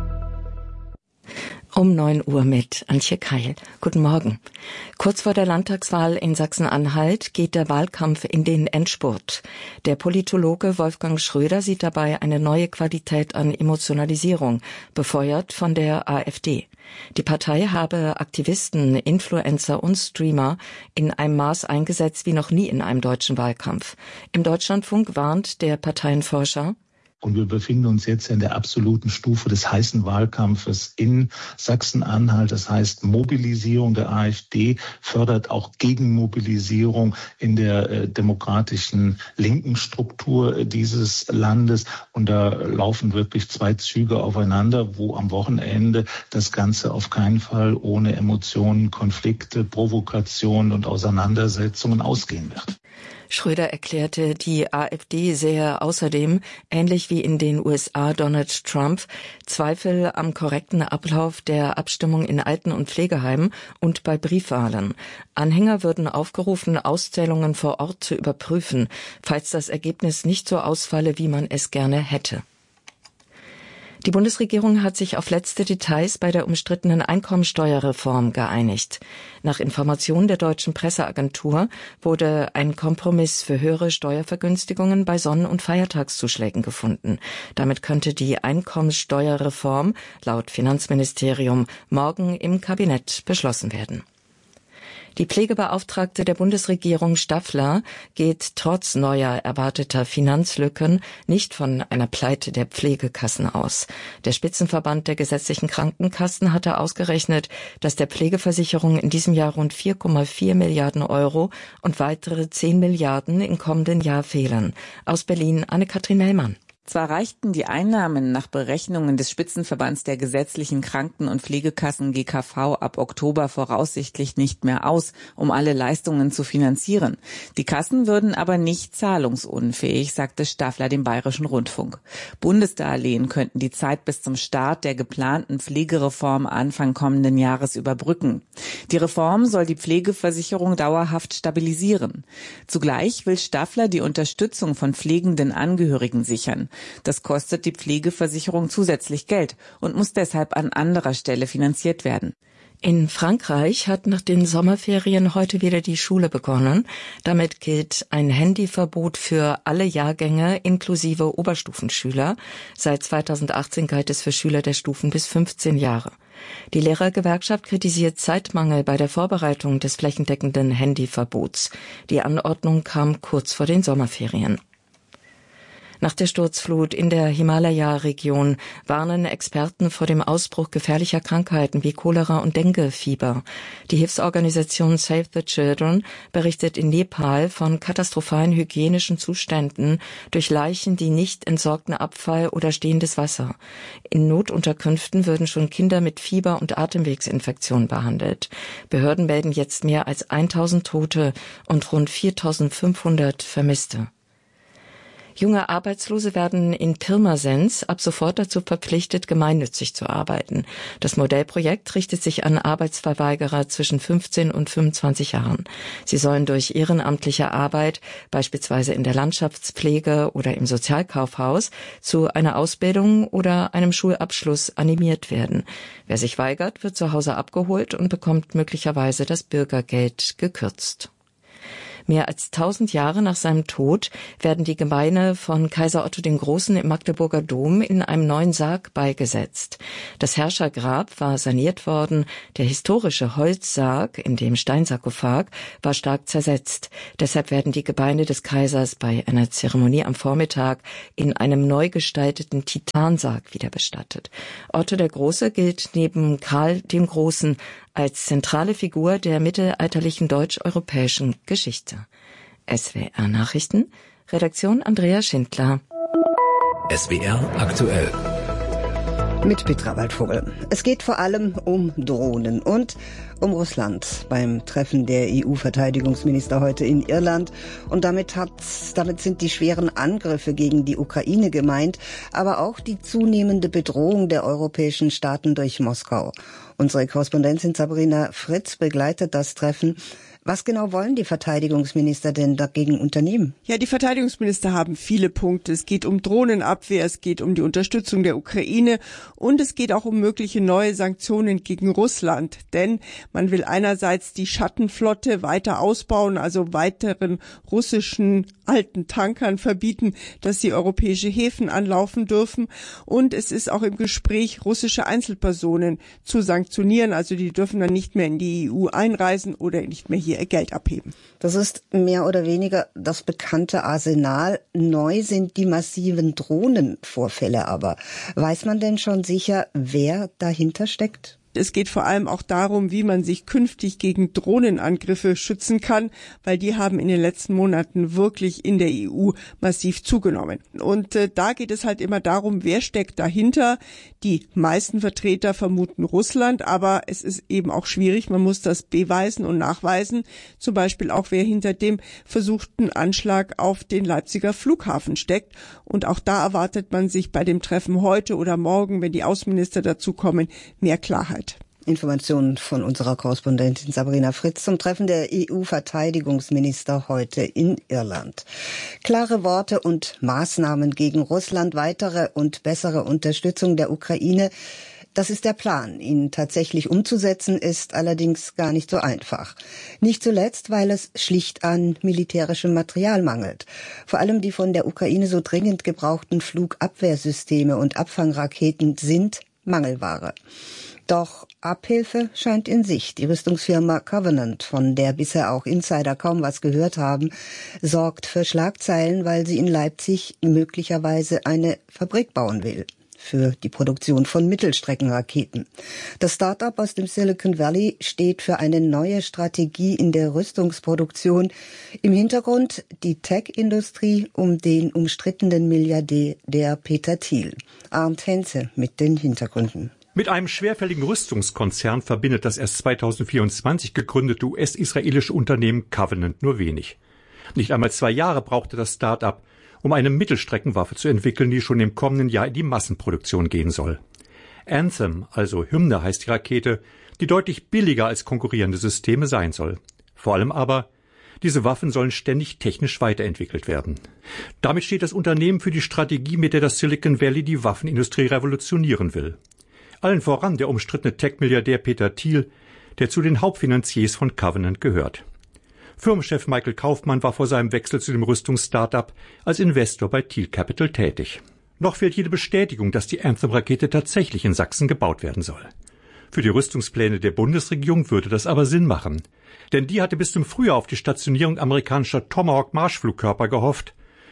X: Um neun Uhr mit Antje Keil. Guten Morgen. Kurz vor der Landtagswahl in Sachsen-Anhalt geht der Wahlkampf in den Endspurt. Der Politologe Wolfgang Schröder sieht dabei eine neue Qualität an Emotionalisierung, befeuert von der AfD. Die Partei habe Aktivisten, Influencer und Streamer in einem Maß eingesetzt wie noch nie in einem deutschen Wahlkampf. Im Deutschlandfunk warnt der Parteienforscher:
Y: Und wir befinden uns jetzt in der absoluten Stufe des heißen Wahlkampfes in Sachsen-Anhalt. Das heißt, Mobilisierung der AfD fördert auch Gegenmobilisierung in der äh, demokratischen linken Struktur dieses Landes. Und da laufen wirklich zwei Züge aufeinander, wo am Wochenende das Ganze auf keinen Fall ohne Emotionen, Konflikte, Provokationen und Auseinandersetzungen ausgehen wird.
X: Schröder erklärte, die AfD sähe außerdem, ähnlich wie in den U S A Donald Trump, Zweifel am korrekten Ablauf der Abstimmung in Alten- und Pflegeheimen und bei Briefwahlen. Anhänger würden aufgerufen, Auszählungen vor Ort zu überprüfen, falls das Ergebnis nicht so ausfalle, wie man es gerne hätte. Die Bundesregierung hat sich auf letzte Details bei der umstrittenen Einkommensteuerreform geeinigt. Nach Informationen der deutschen Presseagentur wurde ein Kompromiss für höhere Steuervergünstigungen bei Sonnen- und Feiertagszuschlägen gefunden. Damit könnte die Einkommensteuerreform laut Finanzministerium morgen im Kabinett beschlossen werden. Die Pflegebeauftragte der Bundesregierung Staffler geht trotz neuer erwarteter Finanzlücken nicht von einer Pleite der Pflegekassen aus. Der Spitzenverband der gesetzlichen Krankenkassen hatte ausgerechnet, dass der Pflegeversicherung in diesem Jahr rund vier Komma vier Milliarden Euro und weitere zehn Milliarden im kommenden Jahr fehlen. Aus Berlin Anne-Kathrin Mellmann.
Z: Zwar reichten die Einnahmen nach Berechnungen des Spitzenverbands der gesetzlichen Kranken- und Pflegekassen G K V ab Oktober voraussichtlich nicht mehr aus, um alle Leistungen zu finanzieren. Die Kassen würden aber nicht zahlungsunfähig, sagte Staffler dem Bayerischen Rundfunk. Bundesdarlehen könnten die Zeit bis zum Start der geplanten Pflegereform Anfang kommenden Jahres überbrücken. Die Reform soll die Pflegeversicherung dauerhaft stabilisieren. Zugleich will Staffler die Unterstützung von pflegenden Angehörigen sichern. Das kostet die Pflegeversicherung zusätzlich Geld und muss deshalb an anderer Stelle finanziert werden.
X: In Frankreich hat nach den Sommerferien heute wieder die Schule begonnen. Damit gilt ein Handyverbot für alle Jahrgänge inklusive Oberstufenschüler. Seit zweitausendachtzehn galt es für Schüler der Stufen bis fünfzehn Jahre. Die Lehrergewerkschaft kritisiert Zeitmangel bei der Vorbereitung des flächendeckenden Handyverbots. Die Anordnung kam kurz vor den Sommerferien. Nach der Sturzflut in der Himalaya-Region warnen Experten vor dem Ausbruch gefährlicher Krankheiten wie Cholera und Dengue-Fieber. Die Hilfsorganisation Save the Children berichtet in Nepal von katastrophalen hygienischen Zuständen durch Leichen, die nicht entsorgten Abfall oder stehendes Wasser. In Notunterkünften würden schon Kinder mit Fieber und Atemwegsinfektionen behandelt. Behörden melden jetzt mehr als tausend Tote und rund viertausendfünfhundert Vermisste. Junge Arbeitslose werden in Pirmasens ab sofort dazu verpflichtet, gemeinnützig zu arbeiten. Das Modellprojekt richtet sich an Arbeitsverweigerer zwischen fünfzehn und fünfundzwanzig Jahren. Sie sollen durch ehrenamtliche Arbeit, beispielsweise in der Landschaftspflege oder im Sozialkaufhaus, zu einer Ausbildung oder einem Schulabschluss animiert werden. Wer sich weigert, wird zu Hause abgeholt und bekommt möglicherweise das Bürgergeld gekürzt. Mehr als tausend Jahre nach seinem Tod werden die Gebeine von Kaiser Otto dem Großen im Magdeburger Dom in einem neuen Sarg beigesetzt. Das Herrschergrab war saniert worden. Der historische Holzsarg in dem Steinsarkophag war stark zersetzt. Deshalb werden die Gebeine des Kaisers bei einer Zeremonie am Vormittag in einem neu gestalteten Titansarg wieder bestattet. Otto der Große gilt neben Karl dem Großen als zentrale Figur der mittelalterlichen deutsch-europäischen Geschichte. S W R Nachrichten, Redaktion Andrea Schindler.
A: S W R aktuell.
D: Mit Petra Waldvogel. Es geht vor allem um Drohnen und um Russland beim Treffen der E U-Verteidigungsminister heute in Irland. Und damit hat, damit sind die schweren Angriffe gegen die Ukraine gemeint, aber auch die zunehmende Bedrohung der europäischen Staaten durch Moskau. Unsere Korrespondentin Sabrina Fritz begleitet das Treffen. Was genau wollen die Verteidigungsminister denn dagegen unternehmen?
E: Ja, die Verteidigungsminister haben viele Punkte. Es geht um Drohnenabwehr, es geht um die Unterstützung der Ukraine und es geht auch um mögliche neue Sanktionen gegen Russland. Denn man will einerseits die Schattenflotte weiter ausbauen, also weiteren russischen alten Tankern verbieten, dass sie europäische Häfen anlaufen dürfen. Und es ist auch im Gespräch, russische Einzelpersonen zu sanktionieren. Also die dürfen dann nicht mehr in die E U einreisen oder nicht mehr hier ihr Geld abheben.
D: Das ist mehr oder weniger das bekannte Arsenal. Neu sind die massiven Drohnenvorfälle aber. Weiß man denn schon sicher, wer dahinter steckt?
E: Es geht vor allem auch darum, wie man sich künftig gegen Drohnenangriffe schützen kann, weil die haben in den letzten Monaten wirklich in der E U massiv zugenommen. Und äh, da geht es halt immer darum, wer steckt dahinter. Die meisten Vertreter vermuten Russland, aber es ist eben auch schwierig. Man muss das beweisen und nachweisen. Zum Beispiel auch, wer hinter dem versuchten Anschlag auf den Leipziger Flughafen steckt. Und auch da erwartet man sich bei dem Treffen heute oder morgen, wenn die Außenminister dazu kommen, mehr Klarheit.
D: Informationen von unserer Korrespondentin Sabrina Fritz zum Treffen der E U-Verteidigungsminister heute in Irland. Klare Worte und Maßnahmen gegen Russland, weitere und bessere Unterstützung der Ukraine. Das ist der Plan. Ihn tatsächlich umzusetzen, ist allerdings gar nicht so einfach. Nicht zuletzt, weil es schlicht an militärischem Material mangelt. Vor allem die von der Ukraine so dringend gebrauchten Flugabwehrsysteme und Abfangraketen sind Mangelware. Doch Abhilfe scheint in Sicht. Die Rüstungsfirma Covenant, von der bisher auch Insider kaum was gehört haben, sorgt für Schlagzeilen, weil sie in Leipzig möglicherweise eine Fabrik bauen will für die Produktion von Mittelstreckenraketen. Das Start-up aus dem Silicon Valley steht für eine neue Strategie in der Rüstungsproduktion. Im Hintergrund die Tech-Industrie um den umstrittenen Milliardär Peter Thiel. Arndt Henze mit den Hintergründen.
F: Mit einem schwerfälligen Rüstungskonzern verbindet das erst zweitausendvierundzwanzig gegründete U S-israelische Unternehmen Covenant nur wenig. Nicht einmal zwei Jahre brauchte das Start-up, um eine Mittelstreckenwaffe zu entwickeln, die schon im kommenden Jahr in die Massenproduktion gehen soll. Anthem, also Hymne heißt die Rakete, die deutlich billiger als konkurrierende Systeme sein soll. Vor allem aber, diese Waffen sollen ständig technisch weiterentwickelt werden. Damit steht das Unternehmen für die Strategie, mit der das Silicon Valley die Waffenindustrie revolutionieren will. Allen voran der umstrittene Tech-Milliardär Peter Thiel, der zu den Hauptfinanziers von Covenant gehört. Firmenchef Michael Kaufmann war vor seinem Wechsel zu dem Rüstungsstartup als Investor bei Thiel Capital tätig. Noch fehlt jede Bestätigung, dass die Anthem-Rakete tatsächlich in Sachsen gebaut werden soll. Für die Rüstungspläne der Bundesregierung würde das aber Sinn machen. Denn die hatte bis zum Frühjahr auf die Stationierung amerikanischer Tomahawk-Marschflugkörper gehofft.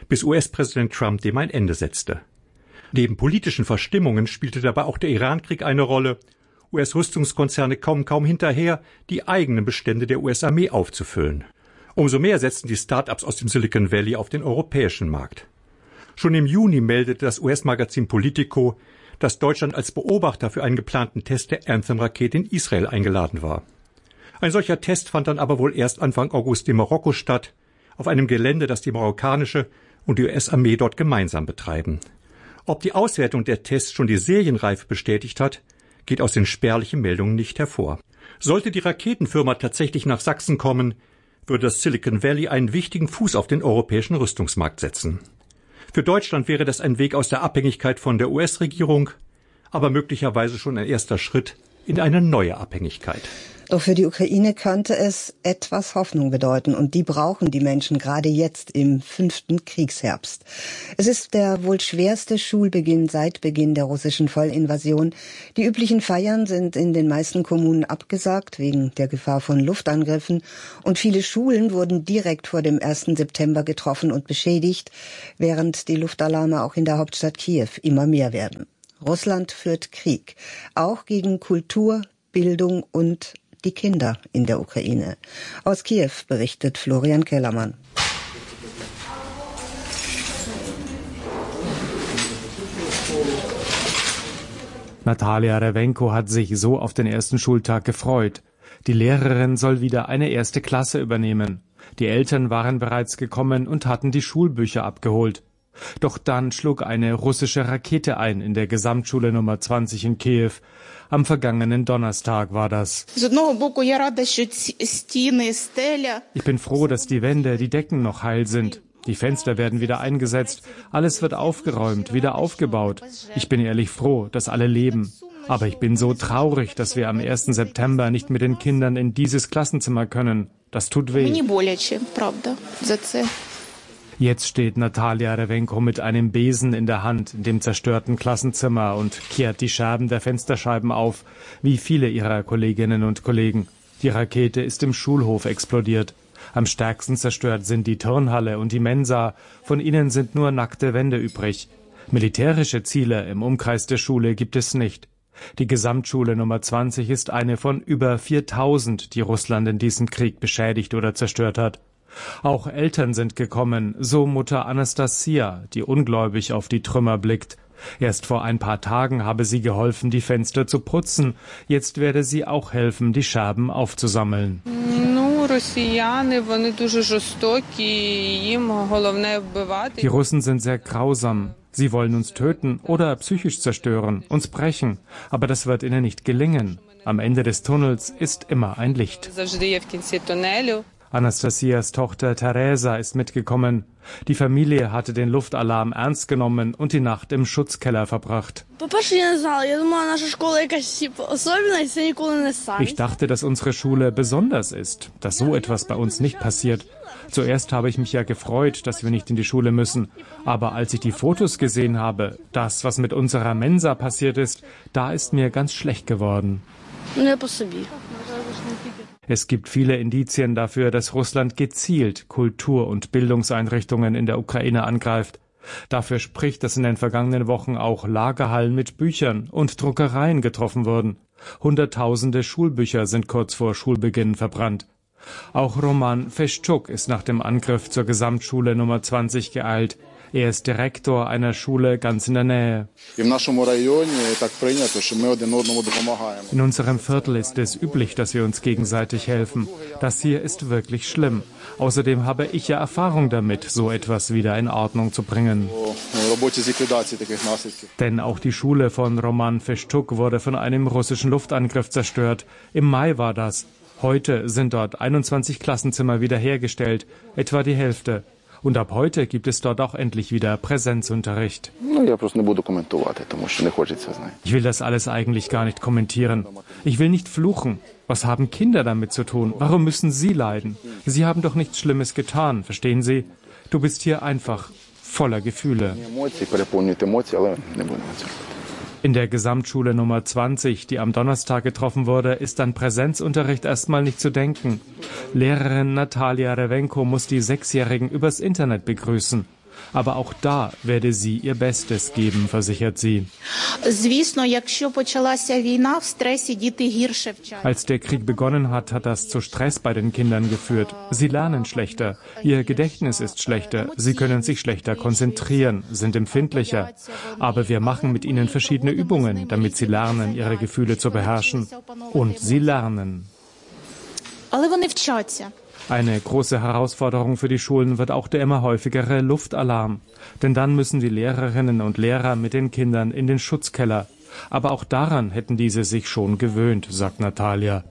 F: bis U S-Präsident Trump dem ein Ende setzte. Neben politischen Verstimmungen spielte dabei auch der Irankrieg eine Rolle. U S-Rüstungskonzerne kommen kaum hinterher, die eigenen Bestände der U S-Armee aufzufüllen. Umso mehr setzten die Start-ups aus dem Silicon Valley auf den europäischen Markt. Schon im Juni meldete das U S-Magazin Politico, dass Deutschland als Beobachter für einen geplanten Test der Anthem-Rakete in Israel eingeladen war. Ein solcher Test fand dann aber wohl erst Anfang August in Marokko statt, auf einem Gelände, das die marokkanische und die U S-Armee dort gemeinsam betreiben. Ob die Auswertung der Tests schon die Serienreife bestätigt hat, geht aus den spärlichen Meldungen nicht hervor. Sollte die Raketenfirma tatsächlich nach Sachsen kommen, würde das Silicon Valley einen wichtigen Fuß auf den europäischen Rüstungsmarkt setzen. Für Deutschland wäre das ein Weg aus der Abhängigkeit von der U S-Regierung, aber möglicherweise schon ein erster Schritt in eine neue Abhängigkeit.
D: Doch für die Ukraine könnte es etwas Hoffnung bedeuten, und die brauchen die Menschen gerade jetzt im fünften Kriegsherbst. Es ist der wohl schwerste Schulbeginn seit Beginn der russischen Vollinvasion. Die üblichen Feiern sind in den meisten Kommunen abgesagt wegen der Gefahr von Luftangriffen, und viele Schulen wurden direkt vor dem ersten September getroffen und beschädigt, während die Luftalarme auch in der Hauptstadt Kiew immer mehr werden. Russland führt Krieg, auch gegen Kultur, Bildung und die Kinder in der Ukraine. Aus Kiew berichtet Florian Kellermann.
G: Natalia Rewenko hat sich so auf den ersten Schultag gefreut. Die Lehrerin soll wieder eine erste Klasse übernehmen. Die Eltern waren bereits gekommen und hatten die Schulbücher abgeholt. Doch dann schlug eine russische Rakete ein in der Gesamtschule Nummer zwanzig in Kiew. Am vergangenen Donnerstag war das. Ich bin froh, dass die Wände, die Decken noch heil sind. Die Fenster werden wieder eingesetzt. Alles wird aufgeräumt, wieder aufgebaut. Ich bin ehrlich froh, dass alle leben. Aber ich bin so traurig, dass wir am ersten September nicht mit den Kindern in dieses Klassenzimmer können. Das tut weh. Jetzt steht Natalia Rewenko mit einem Besen in der Hand in dem zerstörten Klassenzimmer und kehrt die Scherben der Fensterscheiben auf, wie viele ihrer Kolleginnen und Kollegen. Die Rakete ist im Schulhof explodiert. Am stärksten zerstört sind die Turnhalle und die Mensa. Von ihnen sind nur nackte Wände übrig. Militärische Ziele im Umkreis der Schule gibt es nicht. Die Gesamtschule Nummer zwanzig ist eine von über viertausend, die Russland in diesem Krieg beschädigt oder zerstört hat. Auch Eltern sind gekommen, so Mutter Anastasia, die ungläubig auf die Trümmer blickt. Erst vor ein paar Tagen habe sie geholfen, die Fenster zu putzen. Jetzt werde sie auch helfen, die Scherben aufzusammeln. Die Russen sind sehr grausam. Sie wollen uns töten oder psychisch zerstören, uns brechen. Aber das wird ihnen nicht gelingen. Am Ende des Tunnels ist immer ein Licht. Anastasias Tochter Teresa ist mitgekommen. Die Familie hatte den Luftalarm ernst genommen und die Nacht im Schutzkeller verbracht. Ich dachte, dass unsere Schule besonders ist, dass so etwas bei uns nicht passiert. Zuerst habe ich mich ja gefreut, dass wir nicht in die Schule müssen. Aber als ich die Fotos gesehen habe, das, was mit unserer Mensa passiert ist, da ist mir ganz schlecht geworden. Es gibt viele Indizien dafür, dass Russland gezielt Kultur- und Bildungseinrichtungen in der Ukraine angreift. Dafür spricht, dass in den vergangenen Wochen auch Lagerhallen mit Büchern und Druckereien getroffen wurden. Hunderttausende Schulbücher sind kurz vor Schulbeginn verbrannt. Auch Roman Feschuk ist nach dem Angriff zur Gesamtschule Nummer zwanzig geeilt. Er ist Direktor einer Schule ganz in der Nähe. In unserem Viertel ist es üblich, dass wir uns gegenseitig helfen. Das hier ist wirklich schlimm. Außerdem habe ich ja Erfahrung damit, so etwas wieder in Ordnung zu bringen. Denn auch die Schule von Roman Feschuk wurde von einem russischen Luftangriff zerstört. Im Mai war das. Heute sind dort einundzwanzig Klassenzimmer wiederhergestellt, etwa die Hälfte. Und ab heute gibt es dort auch endlich wieder Präsenzunterricht. Ich will das alles eigentlich gar nicht kommentieren. Ich will nicht fluchen. Was haben Kinder damit zu tun? Warum müssen sie leiden? Sie haben doch nichts Schlimmes getan, verstehen Sie? Du bist hier einfach voller Gefühle. In der Gesamtschule Nummer zwanzig, die am Donnerstag getroffen wurde, ist an Präsenzunterricht erstmal nicht zu denken. Lehrerin Natalia Rewenko muss die Sechsjährigen übers Internet begrüßen. Aber auch da werde sie ihr Bestes geben, versichert sie. Als der Krieg begonnen hat, hat das zu Stress bei den Kindern geführt. Sie lernen schlechter, ihr Gedächtnis ist schlechter, sie können sich schlechter konzentrieren, sind empfindlicher. Aber wir machen mit ihnen verschiedene Übungen, damit sie lernen, ihre Gefühle zu beherrschen. Und sie lernen. Eine große Herausforderung für die Schulen wird auch der immer häufigere Luftalarm. Denn dann müssen die Lehrerinnen und Lehrer mit den Kindern in den Schutzkeller. Aber auch daran hätten diese sich schon gewöhnt, sagt Natalia.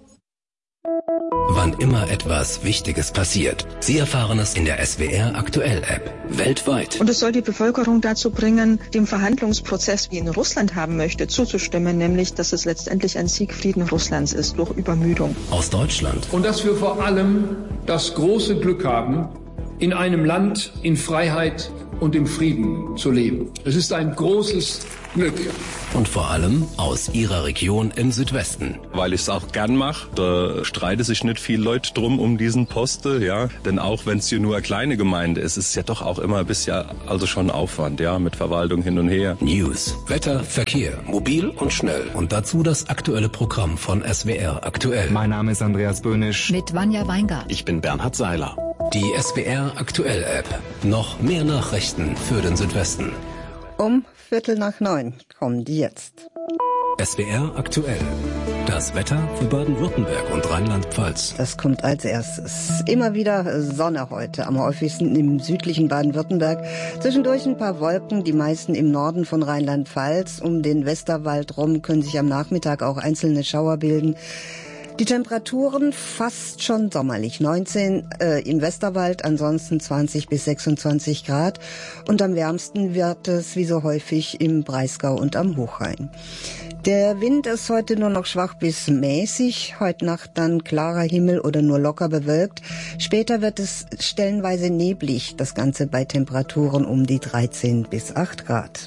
A: Wann immer etwas Wichtiges passiert, Sie erfahren es in der S W R Aktuell App. Weltweit.
C: Und es soll die Bevölkerung dazu bringen, dem Verhandlungsprozess, wie in Russland haben möchte, zuzustimmen, nämlich, dass es letztendlich ein Siegfrieden Russlands ist durch Übermüdung.
A: Aus Deutschland.
H: Und dass wir vor allem das große Glück haben, in einem Land in Freiheit und im Frieden zu leben. Es ist ein großes Glück.
A: Und vor allem aus Ihrer Region im Südwesten.
J: Weil ich es auch gern mache, da streiten sich nicht viele Leute drum um diesen Posten, ja. Denn auch wenn es hier nur eine kleine Gemeinde ist, ist es ja doch auch immer ein bisschen, also schon Aufwand, ja, mit Verwaltung hin und her.
A: News, Wetter, Verkehr, mobil und schnell. Und dazu das aktuelle Programm von S W R Aktuell.
K: Mein Name ist Andreas Böhnisch.
T: Mit Vanja Weingart.
K: Ich bin Bernhard Seiler.
A: Die S W R Aktuell App. Noch mehr Nachrichten für den Südwesten.
D: Um Viertel nach neun kommen die jetzt.
A: S W R Aktuell. Das Wetter für Baden-Württemberg und Rheinland-Pfalz.
D: Das kommt als erstes. Immer wieder Sonne heute, am häufigsten im südlichen Baden-Württemberg. Zwischendurch ein paar Wolken, die meisten im Norden von Rheinland-Pfalz. Um den Westerwald rum können sich am Nachmittag auch einzelne Schauer bilden. Die Temperaturen fast schon sommerlich. neunzehn äh, im Westerwald, ansonsten zwanzig bis sechsundzwanzig Grad. Und am wärmsten wird es wie so häufig im Breisgau und am Hochrhein. Der Wind ist heute nur noch schwach bis mäßig. Heute Nacht dann klarer Himmel oder nur locker bewölkt. Später wird es stellenweise neblig. Das Ganze bei Temperaturen um die dreizehn bis acht Grad.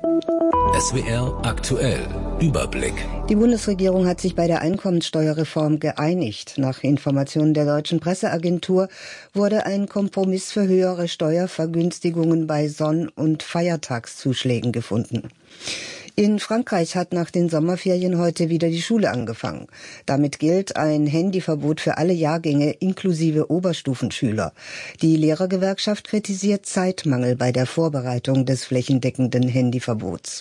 A: S W R Aktuell. Überblick.
D: Die Bundesregierung hat sich bei der Einkommensteuerreform geeinigt. Nach Informationen der Deutschen Presseagentur wurde ein Kompromiss für höhere Steuervergünstigungen bei Sonn- und Feiertagszuschlägen gefunden. In Frankreich hat nach den Sommerferien heute wieder die Schule angefangen. Damit gilt ein Handyverbot für alle Jahrgänge inklusive Oberstufenschüler. Die Lehrergewerkschaft kritisiert Zeitmangel bei der Vorbereitung des flächendeckenden Handyverbots.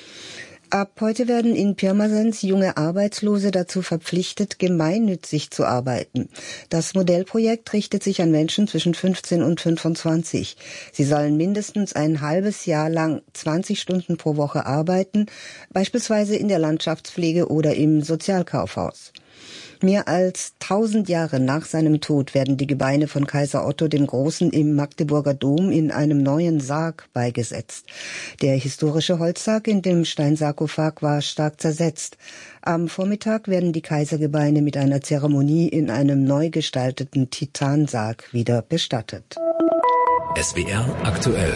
D: Ab heute werden in Pirmasens junge Arbeitslose dazu verpflichtet, gemeinnützig zu arbeiten. Das Modellprojekt richtet sich an Menschen zwischen fünfzehn und fünfundzwanzig. Sie sollen mindestens ein halbes Jahr lang zwanzig Stunden pro Woche arbeiten, beispielsweise in der Landschaftspflege oder im Sozialkaufhaus. Mehr als tausend Jahre nach seinem Tod werden die Gebeine von Kaiser Otto dem Großen im Magdeburger Dom in einem neuen Sarg beigesetzt. Der historische Holzsarg in dem Steinsarkophag war stark zersetzt. Am Vormittag werden die Kaisergebeine mit einer Zeremonie in einem neu gestalteten Titansarg wieder bestattet.
A: S W R Aktuell.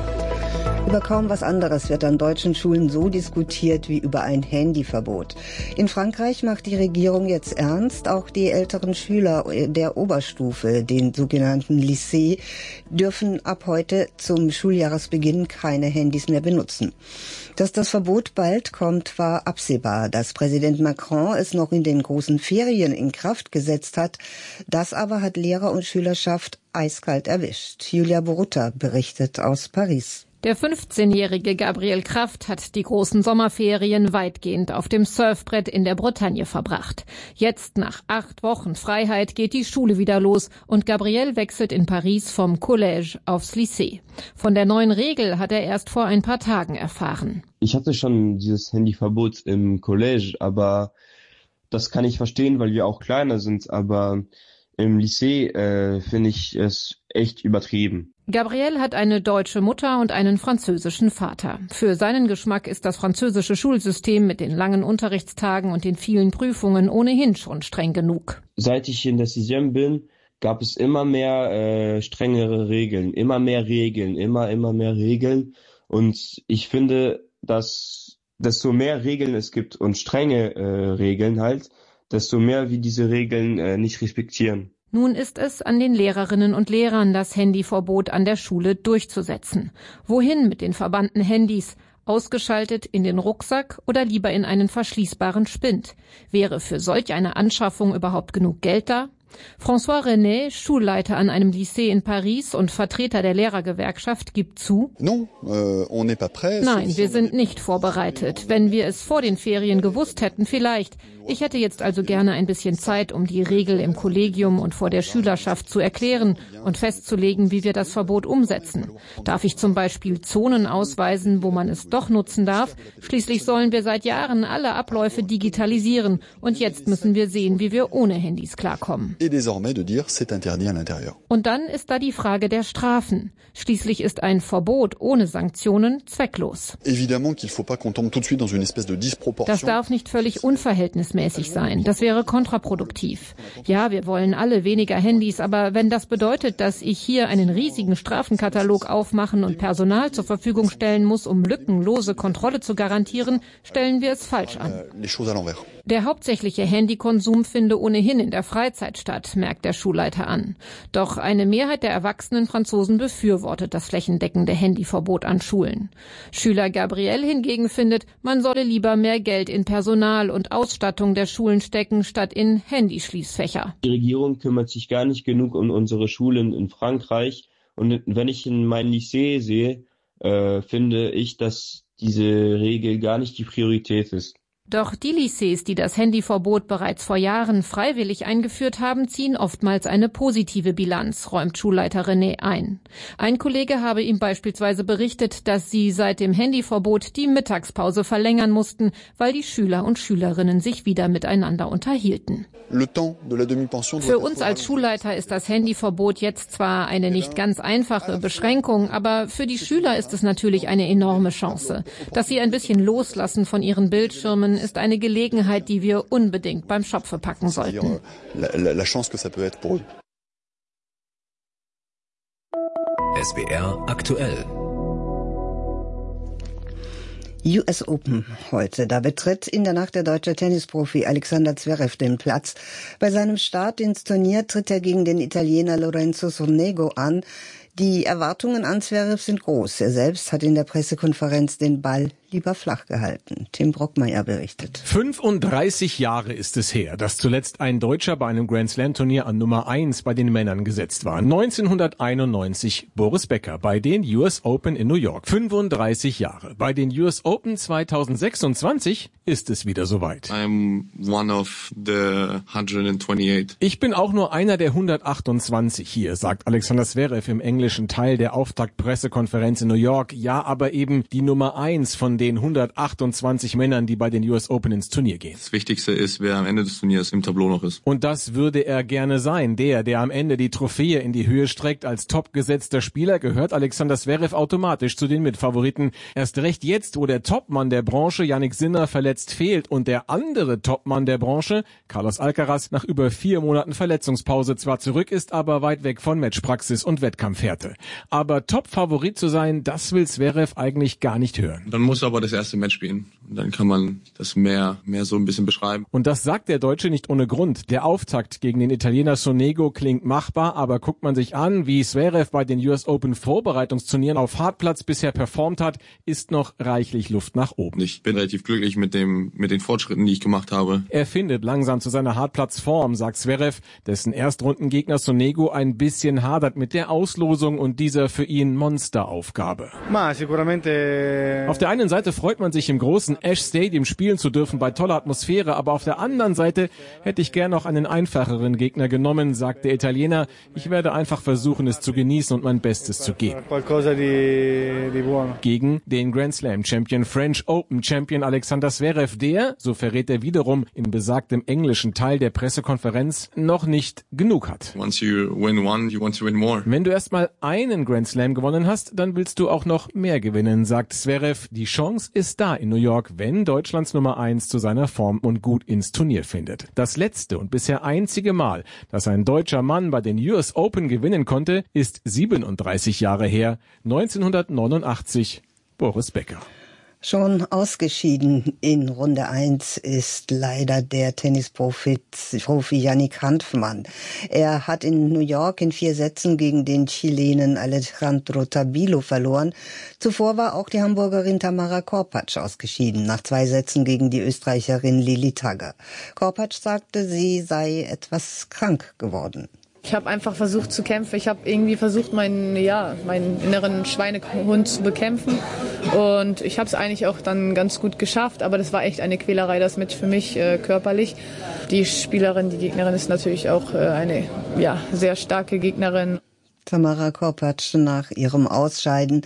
D: Über kaum was anderes wird an deutschen Schulen so diskutiert wie über ein Handyverbot. In Frankreich macht die Regierung jetzt ernst. Auch die älteren Schüler der Oberstufe, den sogenannten Lycée, dürfen ab heute zum Schuljahresbeginn keine Handys mehr benutzen. Dass das Verbot bald kommt, war absehbar. Dass Präsident Macron es noch in den großen Ferien in Kraft gesetzt hat, das aber hat Lehrer und Schülerschaft eiskalt erwischt. Julia Borutta berichtet aus Paris.
M: Der fünfzehnjährige Gabriel Kraft hat die großen Sommerferien weitgehend auf dem Surfbrett in der Bretagne verbracht. Jetzt, nach acht Wochen Freiheit, geht die Schule wieder los und Gabriel wechselt in Paris vom Collège aufs Lycée. Von der neuen Regel hat er erst vor ein paar Tagen erfahren.
N: Ich hatte schon dieses Handyverbot im Collège, aber das kann ich verstehen, weil wir auch kleiner sind, aber im Lycée äh, finde ich es echt übertrieben.
M: Gabriel hat eine deutsche Mutter und einen französischen Vater. Für seinen Geschmack ist das französische Schulsystem mit den langen Unterrichtstagen und den vielen Prüfungen ohnehin schon streng genug.
N: Seit ich in der Sixième bin, gab es immer mehr äh, strengere Regeln, immer mehr Regeln, immer, immer mehr Regeln. Und ich finde, dass desto mehr Regeln es gibt und strenge äh, Regeln halt, desto mehr wir diese Regeln äh, nicht respektieren.
M: Nun ist es an den Lehrerinnen und Lehrern, das Handyverbot an der Schule durchzusetzen. Wohin mit den verbannten Handys? Ausgeschaltet in den Rucksack oder lieber in einen verschließbaren Spind? Wäre für solch eine Anschaffung überhaupt genug Geld da? François René, Schulleiter an einem Lycée in Paris und Vertreter der Lehrergewerkschaft, gibt zu: Nein, wir sind nicht vorbereitet. Wenn wir es vor den Ferien gewusst hätten, vielleicht. Ich hätte jetzt also gerne ein bisschen Zeit, um die Regel im Kollegium und vor der Schülerschaft zu erklären und festzulegen, wie wir das Verbot umsetzen. Darf ich zum Beispiel Zonen ausweisen, wo man es doch nutzen darf? Schließlich sollen wir seit Jahren alle Abläufe digitalisieren und jetzt müssen wir sehen, wie wir ohne Handys klarkommen. Und dann ist da die Frage der Strafen. Schließlich ist ein Verbot ohne Sanktionen zwecklos. Das darf nicht völlig unverhältnismäßig sein. Das wäre kontraproduktiv. Ja, wir wollen alle weniger Handys, aber wenn das bedeutet, dass ich hier einen riesigen Strafenkatalog aufmachen und Personal zur Verfügung stellen muss, um lückenlose Kontrolle zu garantieren, stellen wir es falsch an. Der hauptsächliche Handykonsum finde ohnehin in der Freizeit statt, merkt der Schulleiter an. Doch eine Mehrheit der erwachsenen Franzosen befürwortet das flächendeckende Handyverbot an Schulen. Schüler Gabriel hingegen findet, man solle lieber mehr Geld in Personal und Ausstattung der Schulen stecken, statt in Handyschließfächer.
N: Die Regierung kümmert sich gar nicht genug um unsere Schulen in Frankreich. Und wenn ich in mein Lycée sehe, äh, finde ich, dass diese Regel gar nicht die Priorität ist.
M: Doch die Lycées, die das Handyverbot bereits vor Jahren freiwillig eingeführt haben, ziehen oftmals eine positive Bilanz, räumt Schulleiter René ein. Ein Kollege habe ihm beispielsweise berichtet, dass sie seit dem Handyverbot die Mittagspause verlängern mussten, weil die Schüler und Schülerinnen sich wieder miteinander unterhielten. Für uns als Schulleiter ist das Handyverbot jetzt zwar eine nicht ganz einfache Beschränkung, aber für die Schüler ist es natürlich eine enorme Chance. Dass sie ein bisschen loslassen von ihren Bildschirmen, ist eine Gelegenheit, die wir unbedingt beim Schopfe packen sollten.
A: S W R aktuell.
D: U S Open heute. Da betritt in der Nacht der deutsche Tennisprofi Alexander Zverev den Platz. Bei seinem Start ins Turnier tritt er gegen den Italiener Lorenzo Sonego an. Die Erwartungen an Zverev sind groß. Er selbst hat in der Pressekonferenz den Ball lieber flach gehalten. Tim Brockmeier berichtet.
I: fünfunddreißig Jahre ist es her, dass zuletzt ein Deutscher bei einem Grand-Slam-Turnier an Nummer eins bei den Männern gesetzt war. neunzehnhunderteinundneunzig Boris Becker bei den U S Open in New York. fünfunddreißig Jahre. Bei den U S Open zweitausendsechsundzwanzig ist es wieder soweit.
L: I'm one of the one twenty-eight.
I: Ich bin auch nur einer der hundertachtundzwanzig hier, sagt Alexander Zverev im englischen Teil der Auftaktpressekonferenz in New York. Ja, aber eben die Nummer eins von den hundertachtundzwanzig Männern, die bei den U S Open ins Turnier gehen.
L: Das Wichtigste ist, wer am Ende des Turniers im Tableau noch ist.
I: Und das würde er gerne sein. Der, der am Ende die Trophäe in die Höhe streckt. Als topgesetzter Spieler gehört Alexander Zverev automatisch zu den Mitfavoriten. Erst recht jetzt, wo der Topmann der Branche, Jannik Sinner, verletzt fehlt und der andere Topmann der Branche, Carlos Alcaraz, nach über vier Monaten Verletzungspause zwar zurück ist, aber weit weg von Matchpraxis und Wettkampfhärte. Aber Top-Favorit zu sein, das will Zverev eigentlich gar nicht hören.
L: Dann muss er aber das erste Match spielen. Und dann kann man das mehr, mehr so ein bisschen beschreiben.
I: Und das sagt der Deutsche nicht ohne Grund. Der Auftakt gegen den Italiener Sonego klingt machbar, aber guckt man sich an, wie Zverev bei den U S Open Vorbereitungsturnieren auf Hartplatz bisher performt hat, ist noch reichlich Luft nach oben.
L: Ich bin relativ glücklich mit dem, mit den Fortschritten, die ich gemacht habe.
I: Er findet langsam zu seiner Hartplatzform, sagt Zverev, dessen Erstrundengegner Sonego ein bisschen hadert mit der Auslosung und dieser für ihn Monsteraufgabe. Auf der einen Seite freut man sich im großen Ash Stadium spielen zu dürfen bei toller Atmosphäre, aber auf der anderen Seite hätte ich gern noch einen einfacheren Gegner genommen, sagt der Italiener. Ich werde einfach versuchen, es zu genießen und mein Bestes zu geben. Gegen den Grand Slam Champion, French Open Champion Alexander Zverev, der, so verrät er wiederum in besagtem englischen Teil der Pressekonferenz, noch nicht genug hat.
L: Once you win one, you want to win more.
I: Wenn du erstmal einen Grand Slam gewonnen hast, dann willst du auch noch mehr gewinnen, sagt Zverev. Die Chance ist da in New York, wenn Deutschlands Nummer eins zu seiner Form und gut ins Turnier findet. Das letzte und bisher einzige Mal, dass ein deutscher Mann bei den U S Open gewinnen konnte, ist siebenunddreißig Jahre her, neunzehnhundertneunundachtzig. Boris Becker.
D: Schon ausgeschieden in Runde eins ist leider der Tennisprofi Yannick Hanfmann. Er hat in New York in vier Sätzen gegen den Chilenen Alejandro Tabilo verloren. Zuvor war auch die Hamburgerin Tamara Korpatsch ausgeschieden, nach zwei Sätzen gegen die Österreicherin Lili Tagger. Korpatsch sagte, sie sei etwas krank geworden.
B: Ich habe einfach versucht zu kämpfen. Ich habe irgendwie versucht, meinen, ja, meinen inneren Schweinehund zu bekämpfen. Und ich habe es eigentlich auch dann ganz gut geschafft. Aber das war echt eine Quälerei, das mit für mich äh, körperlich. Die Spielerin, die Gegnerin ist natürlich auch äh, eine ja, sehr starke Gegnerin.
D: Tamara Korpatsch nach ihrem Ausscheiden.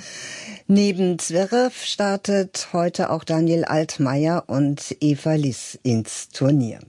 D: Neben Zverev startet heute auch Daniel Altmaier und Eva Liss ins Turnier.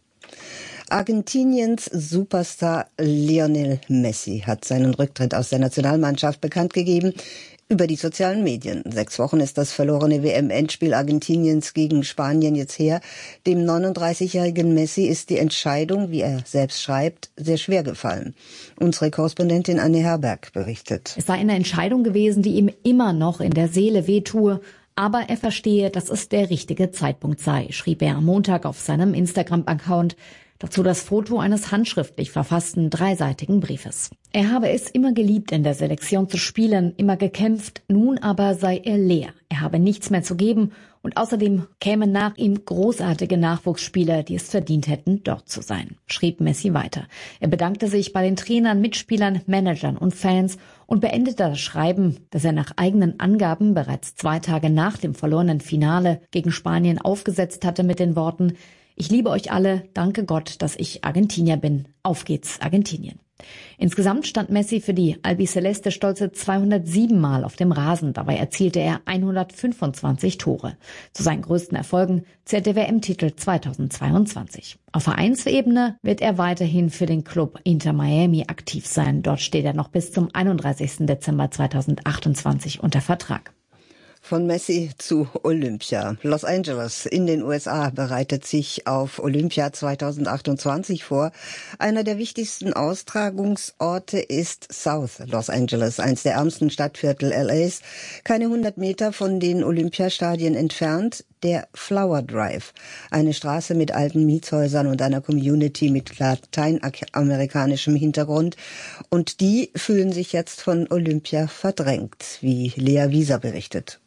D: Argentiniens Superstar Lionel Messi hat seinen Rücktritt aus der Nationalmannschaft bekannt gegeben über die sozialen Medien. Sechs Wochen ist das verlorene W M-Endspiel Argentiniens gegen Spanien jetzt her. Dem neununddreißigjährigen Messi ist die Entscheidung, wie er selbst schreibt, sehr schwer gefallen. Unsere Korrespondentin Anne Herberg berichtet.
O: Es sei eine Entscheidung gewesen, die ihm immer noch in der Seele wehtue. Aber er verstehe, dass es der richtige Zeitpunkt sei, schrieb er am Montag auf seinem Instagram-Account. Dazu das Foto eines handschriftlich verfassten dreiseitigen Briefes. Er habe es immer geliebt, in der Selektion zu spielen, immer gekämpft, nun aber sei er leer. Er habe nichts mehr zu geben und außerdem kämen nach ihm großartige Nachwuchsspieler, die es verdient hätten, dort zu sein, schrieb Messi weiter. Er bedankte sich bei den Trainern, Mitspielern, Managern und Fans und beendete das Schreiben, das er nach eigenen Angaben bereits zwei Tage nach dem verlorenen Finale gegen Spanien aufgesetzt hatte, mit den Worten: Ich liebe euch alle, danke Gott, dass ich Argentinier bin. Auf geht's, Argentinien. Insgesamt stand Messi für die Albiceleste stolze zweihundertsieben Mal auf dem Rasen. Dabei erzielte er hundertfünfundzwanzig Tore. Zu seinen größten Erfolgen zählt der W M-Titel zweitausendzweiundzwanzig. Auf Vereinsebene wird er weiterhin für den Club Inter Miami aktiv sein. Dort steht er noch bis zum einunddreißigsten Dezember zweitausendachtundzwanzig unter Vertrag.
D: Von Messi zu Olympia. Los Angeles in den U S A bereitet sich auf Olympia zweitausendachtundzwanzig vor. Einer der wichtigsten Austragungsorte ist South Los Angeles, eins der ärmsten Stadtviertel L As, keine hundert Meter von den Olympiastadien entfernt. Der Flower Drive, eine Straße mit alten Mietshäusern und einer Community mit lateinamerikanischem Hintergrund. Und die fühlen sich jetzt von Olympia verdrängt, wie Lea Wieser berichtet.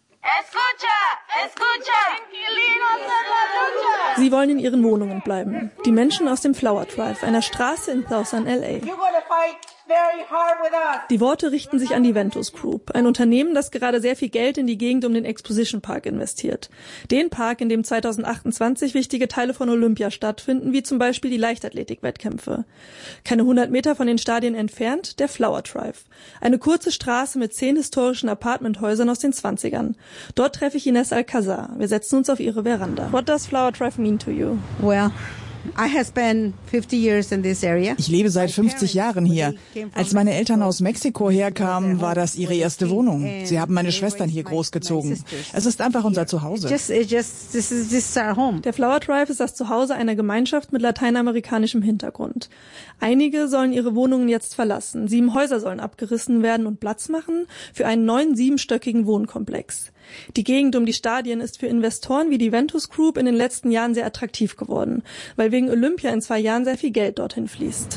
P: Escucha, escucha. Sie wollen in ihren Wohnungen bleiben. Die Menschen aus dem Flower Drive, einer Straße in Southern L A. Die Worte richten sich an die Ventus Group, ein Unternehmen, das gerade sehr viel Geld in die Gegend um den Exposition Park investiert. Den Park, in dem zweitausendachtundzwanzig wichtige Teile von Olympia stattfinden, wie zum Beispiel die Leichtathletik-Wettkämpfe. Keine hundert Meter von den Stadien entfernt, der Flower Drive. Eine kurze Straße mit zehn historischen Apartmenthäusern aus den zwanzigern. Dort treffe ich Ines Alcazar. Wir setzen uns auf ihre Veranda. What does Flower Drive mean to you?
Q: Well, I have spent fifty years in this area.
R: Ich lebe seit fünfzig Jahren hier. Als meine Eltern aus Mexiko herkamen, war das ihre erste Wohnung. Sie haben meine Schwestern hier großgezogen. Es ist einfach unser Zuhause.
Q: Just, just, this is, this is our home.
P: Der Flower Drive ist das Zuhause einer Gemeinschaft mit lateinamerikanischem Hintergrund. Einige sollen ihre Wohnungen jetzt verlassen. Sieben Häuser sollen abgerissen werden und Platz machen für einen neuen siebenstöckigen Wohnkomplex. Die Gegend um die Stadien ist für Investoren wie die Ventus Group in den letzten Jahren sehr attraktiv geworden, weil wegen Olympia in zwei Jahren sehr viel Geld dorthin fließt.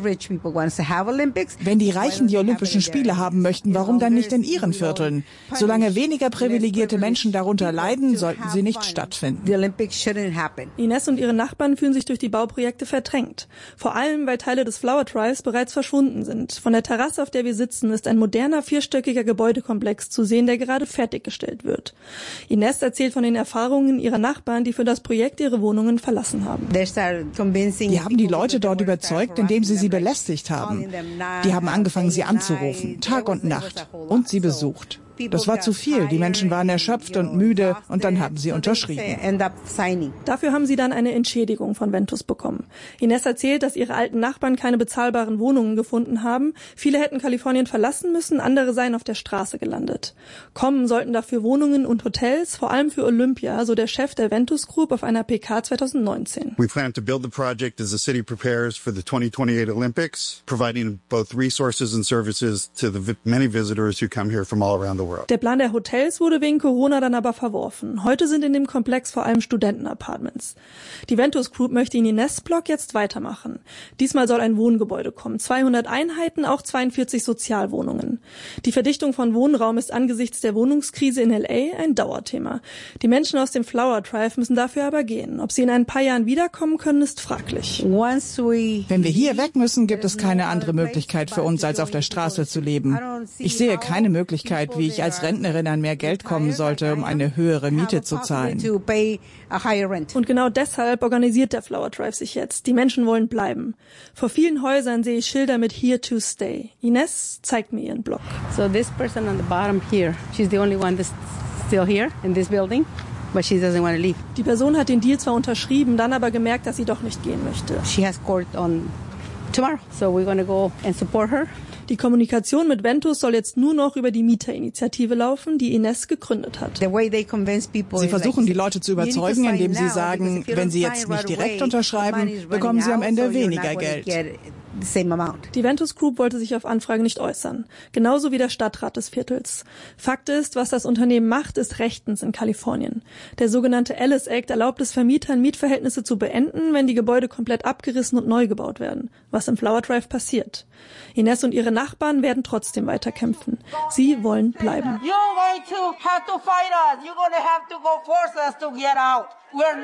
R: Wenn die Reichen die Olympischen Spiele haben möchten, warum dann nicht in ihren Vierteln? Solange weniger privilegierte Menschen darunter leiden, sollten sie nicht stattfinden.
P: Ines und ihre Nachbarn fühlen sich durch die Bauprojekte verdrängt. Vor allem, weil Teile des Flower Drives bereits verschwunden sind. Von der Terrasse, auf der wir sitzen, ist ein moderner vierstöckiger Gebäudekomplex zu sehen, der gerade fertiggestellt wird. Ines erzählt von den Erfahrungen ihrer Nachbarn, die für das Projekt ihre Wohnungen verlassen haben.
R: Die haben die Leute dort überzeugt, indem sie sie belästigt haben. Die haben angefangen, sie anzurufen, Tag und Nacht, und sie besucht. Das war zu viel. Die Menschen waren erschöpft und müde und dann haben sie unterschrieben.
P: Dafür haben sie dann eine Entschädigung von Ventus bekommen. Ines erzählt, dass ihre alten Nachbarn keine bezahlbaren Wohnungen gefunden haben. Viele hätten Kalifornien verlassen müssen, andere seien auf der Straße gelandet. Kommen sollten dafür Wohnungen und Hotels, vor allem für Olympia, so der Chef der Ventus Group auf einer P K zweitausendneunzehn.
U: We plan to build the project as the city prepares for the twenty twenty-eight Olympics, providing both resources and services to the many visitors who come here from all around the world. world.
P: Der Plan der Hotels wurde wegen Corona dann aber verworfen. Heute sind in dem Komplex vor allem Studentenapartments. Die Ventus Group möchte in Ines-Block jetzt weitermachen. Diesmal soll ein Wohngebäude kommen. zweihundert Einheiten, auch zweiundvierzig Sozialwohnungen. Die Verdichtung von Wohnraum ist angesichts der Wohnungskrise in L A ein Dauerthema. Die Menschen aus dem Flower Drive müssen dafür aber gehen. Ob sie in ein paar Jahren wiederkommen können, ist fraglich.
R: Wenn wir hier weg müssen, gibt es keine andere Möglichkeit für uns, als auf der Straße zu leben. Ich sehe keine Möglichkeit, wie ich als Rentnerin an mehr Geld kommen sollte, um eine höhere Miete zu zahlen.
P: Und genau deshalb organisiert der Flower Drive sich jetzt. Die Menschen wollen bleiben. Vor vielen Häusern sehe ich Schilder mit Here to Stay. Ines zeigt mir ihren Blog.
S: So this person on the bottom here, she's the only one that's still here in this building. But she doesn't want to leave.
P: Die Person hat den Deal zwar unterschrieben, dann aber gemerkt, dass sie doch nicht gehen möchte.
S: She has court on tomorrow, so we're going to go and support her.
P: Die Kommunikation mit Ventus soll jetzt nur noch über die Mieterinitiative laufen, die Ines gegründet hat.
R: Sie versuchen, die Leute zu überzeugen, indem sie sagen, wenn sie jetzt nicht direkt unterschreiben, bekommen sie am Ende weniger Geld.
P: Die Ventus Group wollte sich auf Anfrage nicht äußern. Genauso wie der Stadtrat des Viertels. Fakt ist, was das Unternehmen macht, ist rechtens in Kalifornien. Der sogenannte Ellis Act erlaubt es Vermietern, Mietverhältnisse zu beenden, wenn die Gebäude komplett abgerissen und neu gebaut werden. Was im Flower Drive passiert. Ines und ihre Nachbarn werden trotzdem weiter kämpfen. Sie wollen bleiben.
V: You're going to have to fight us. You're going to have to go force us to get out. We're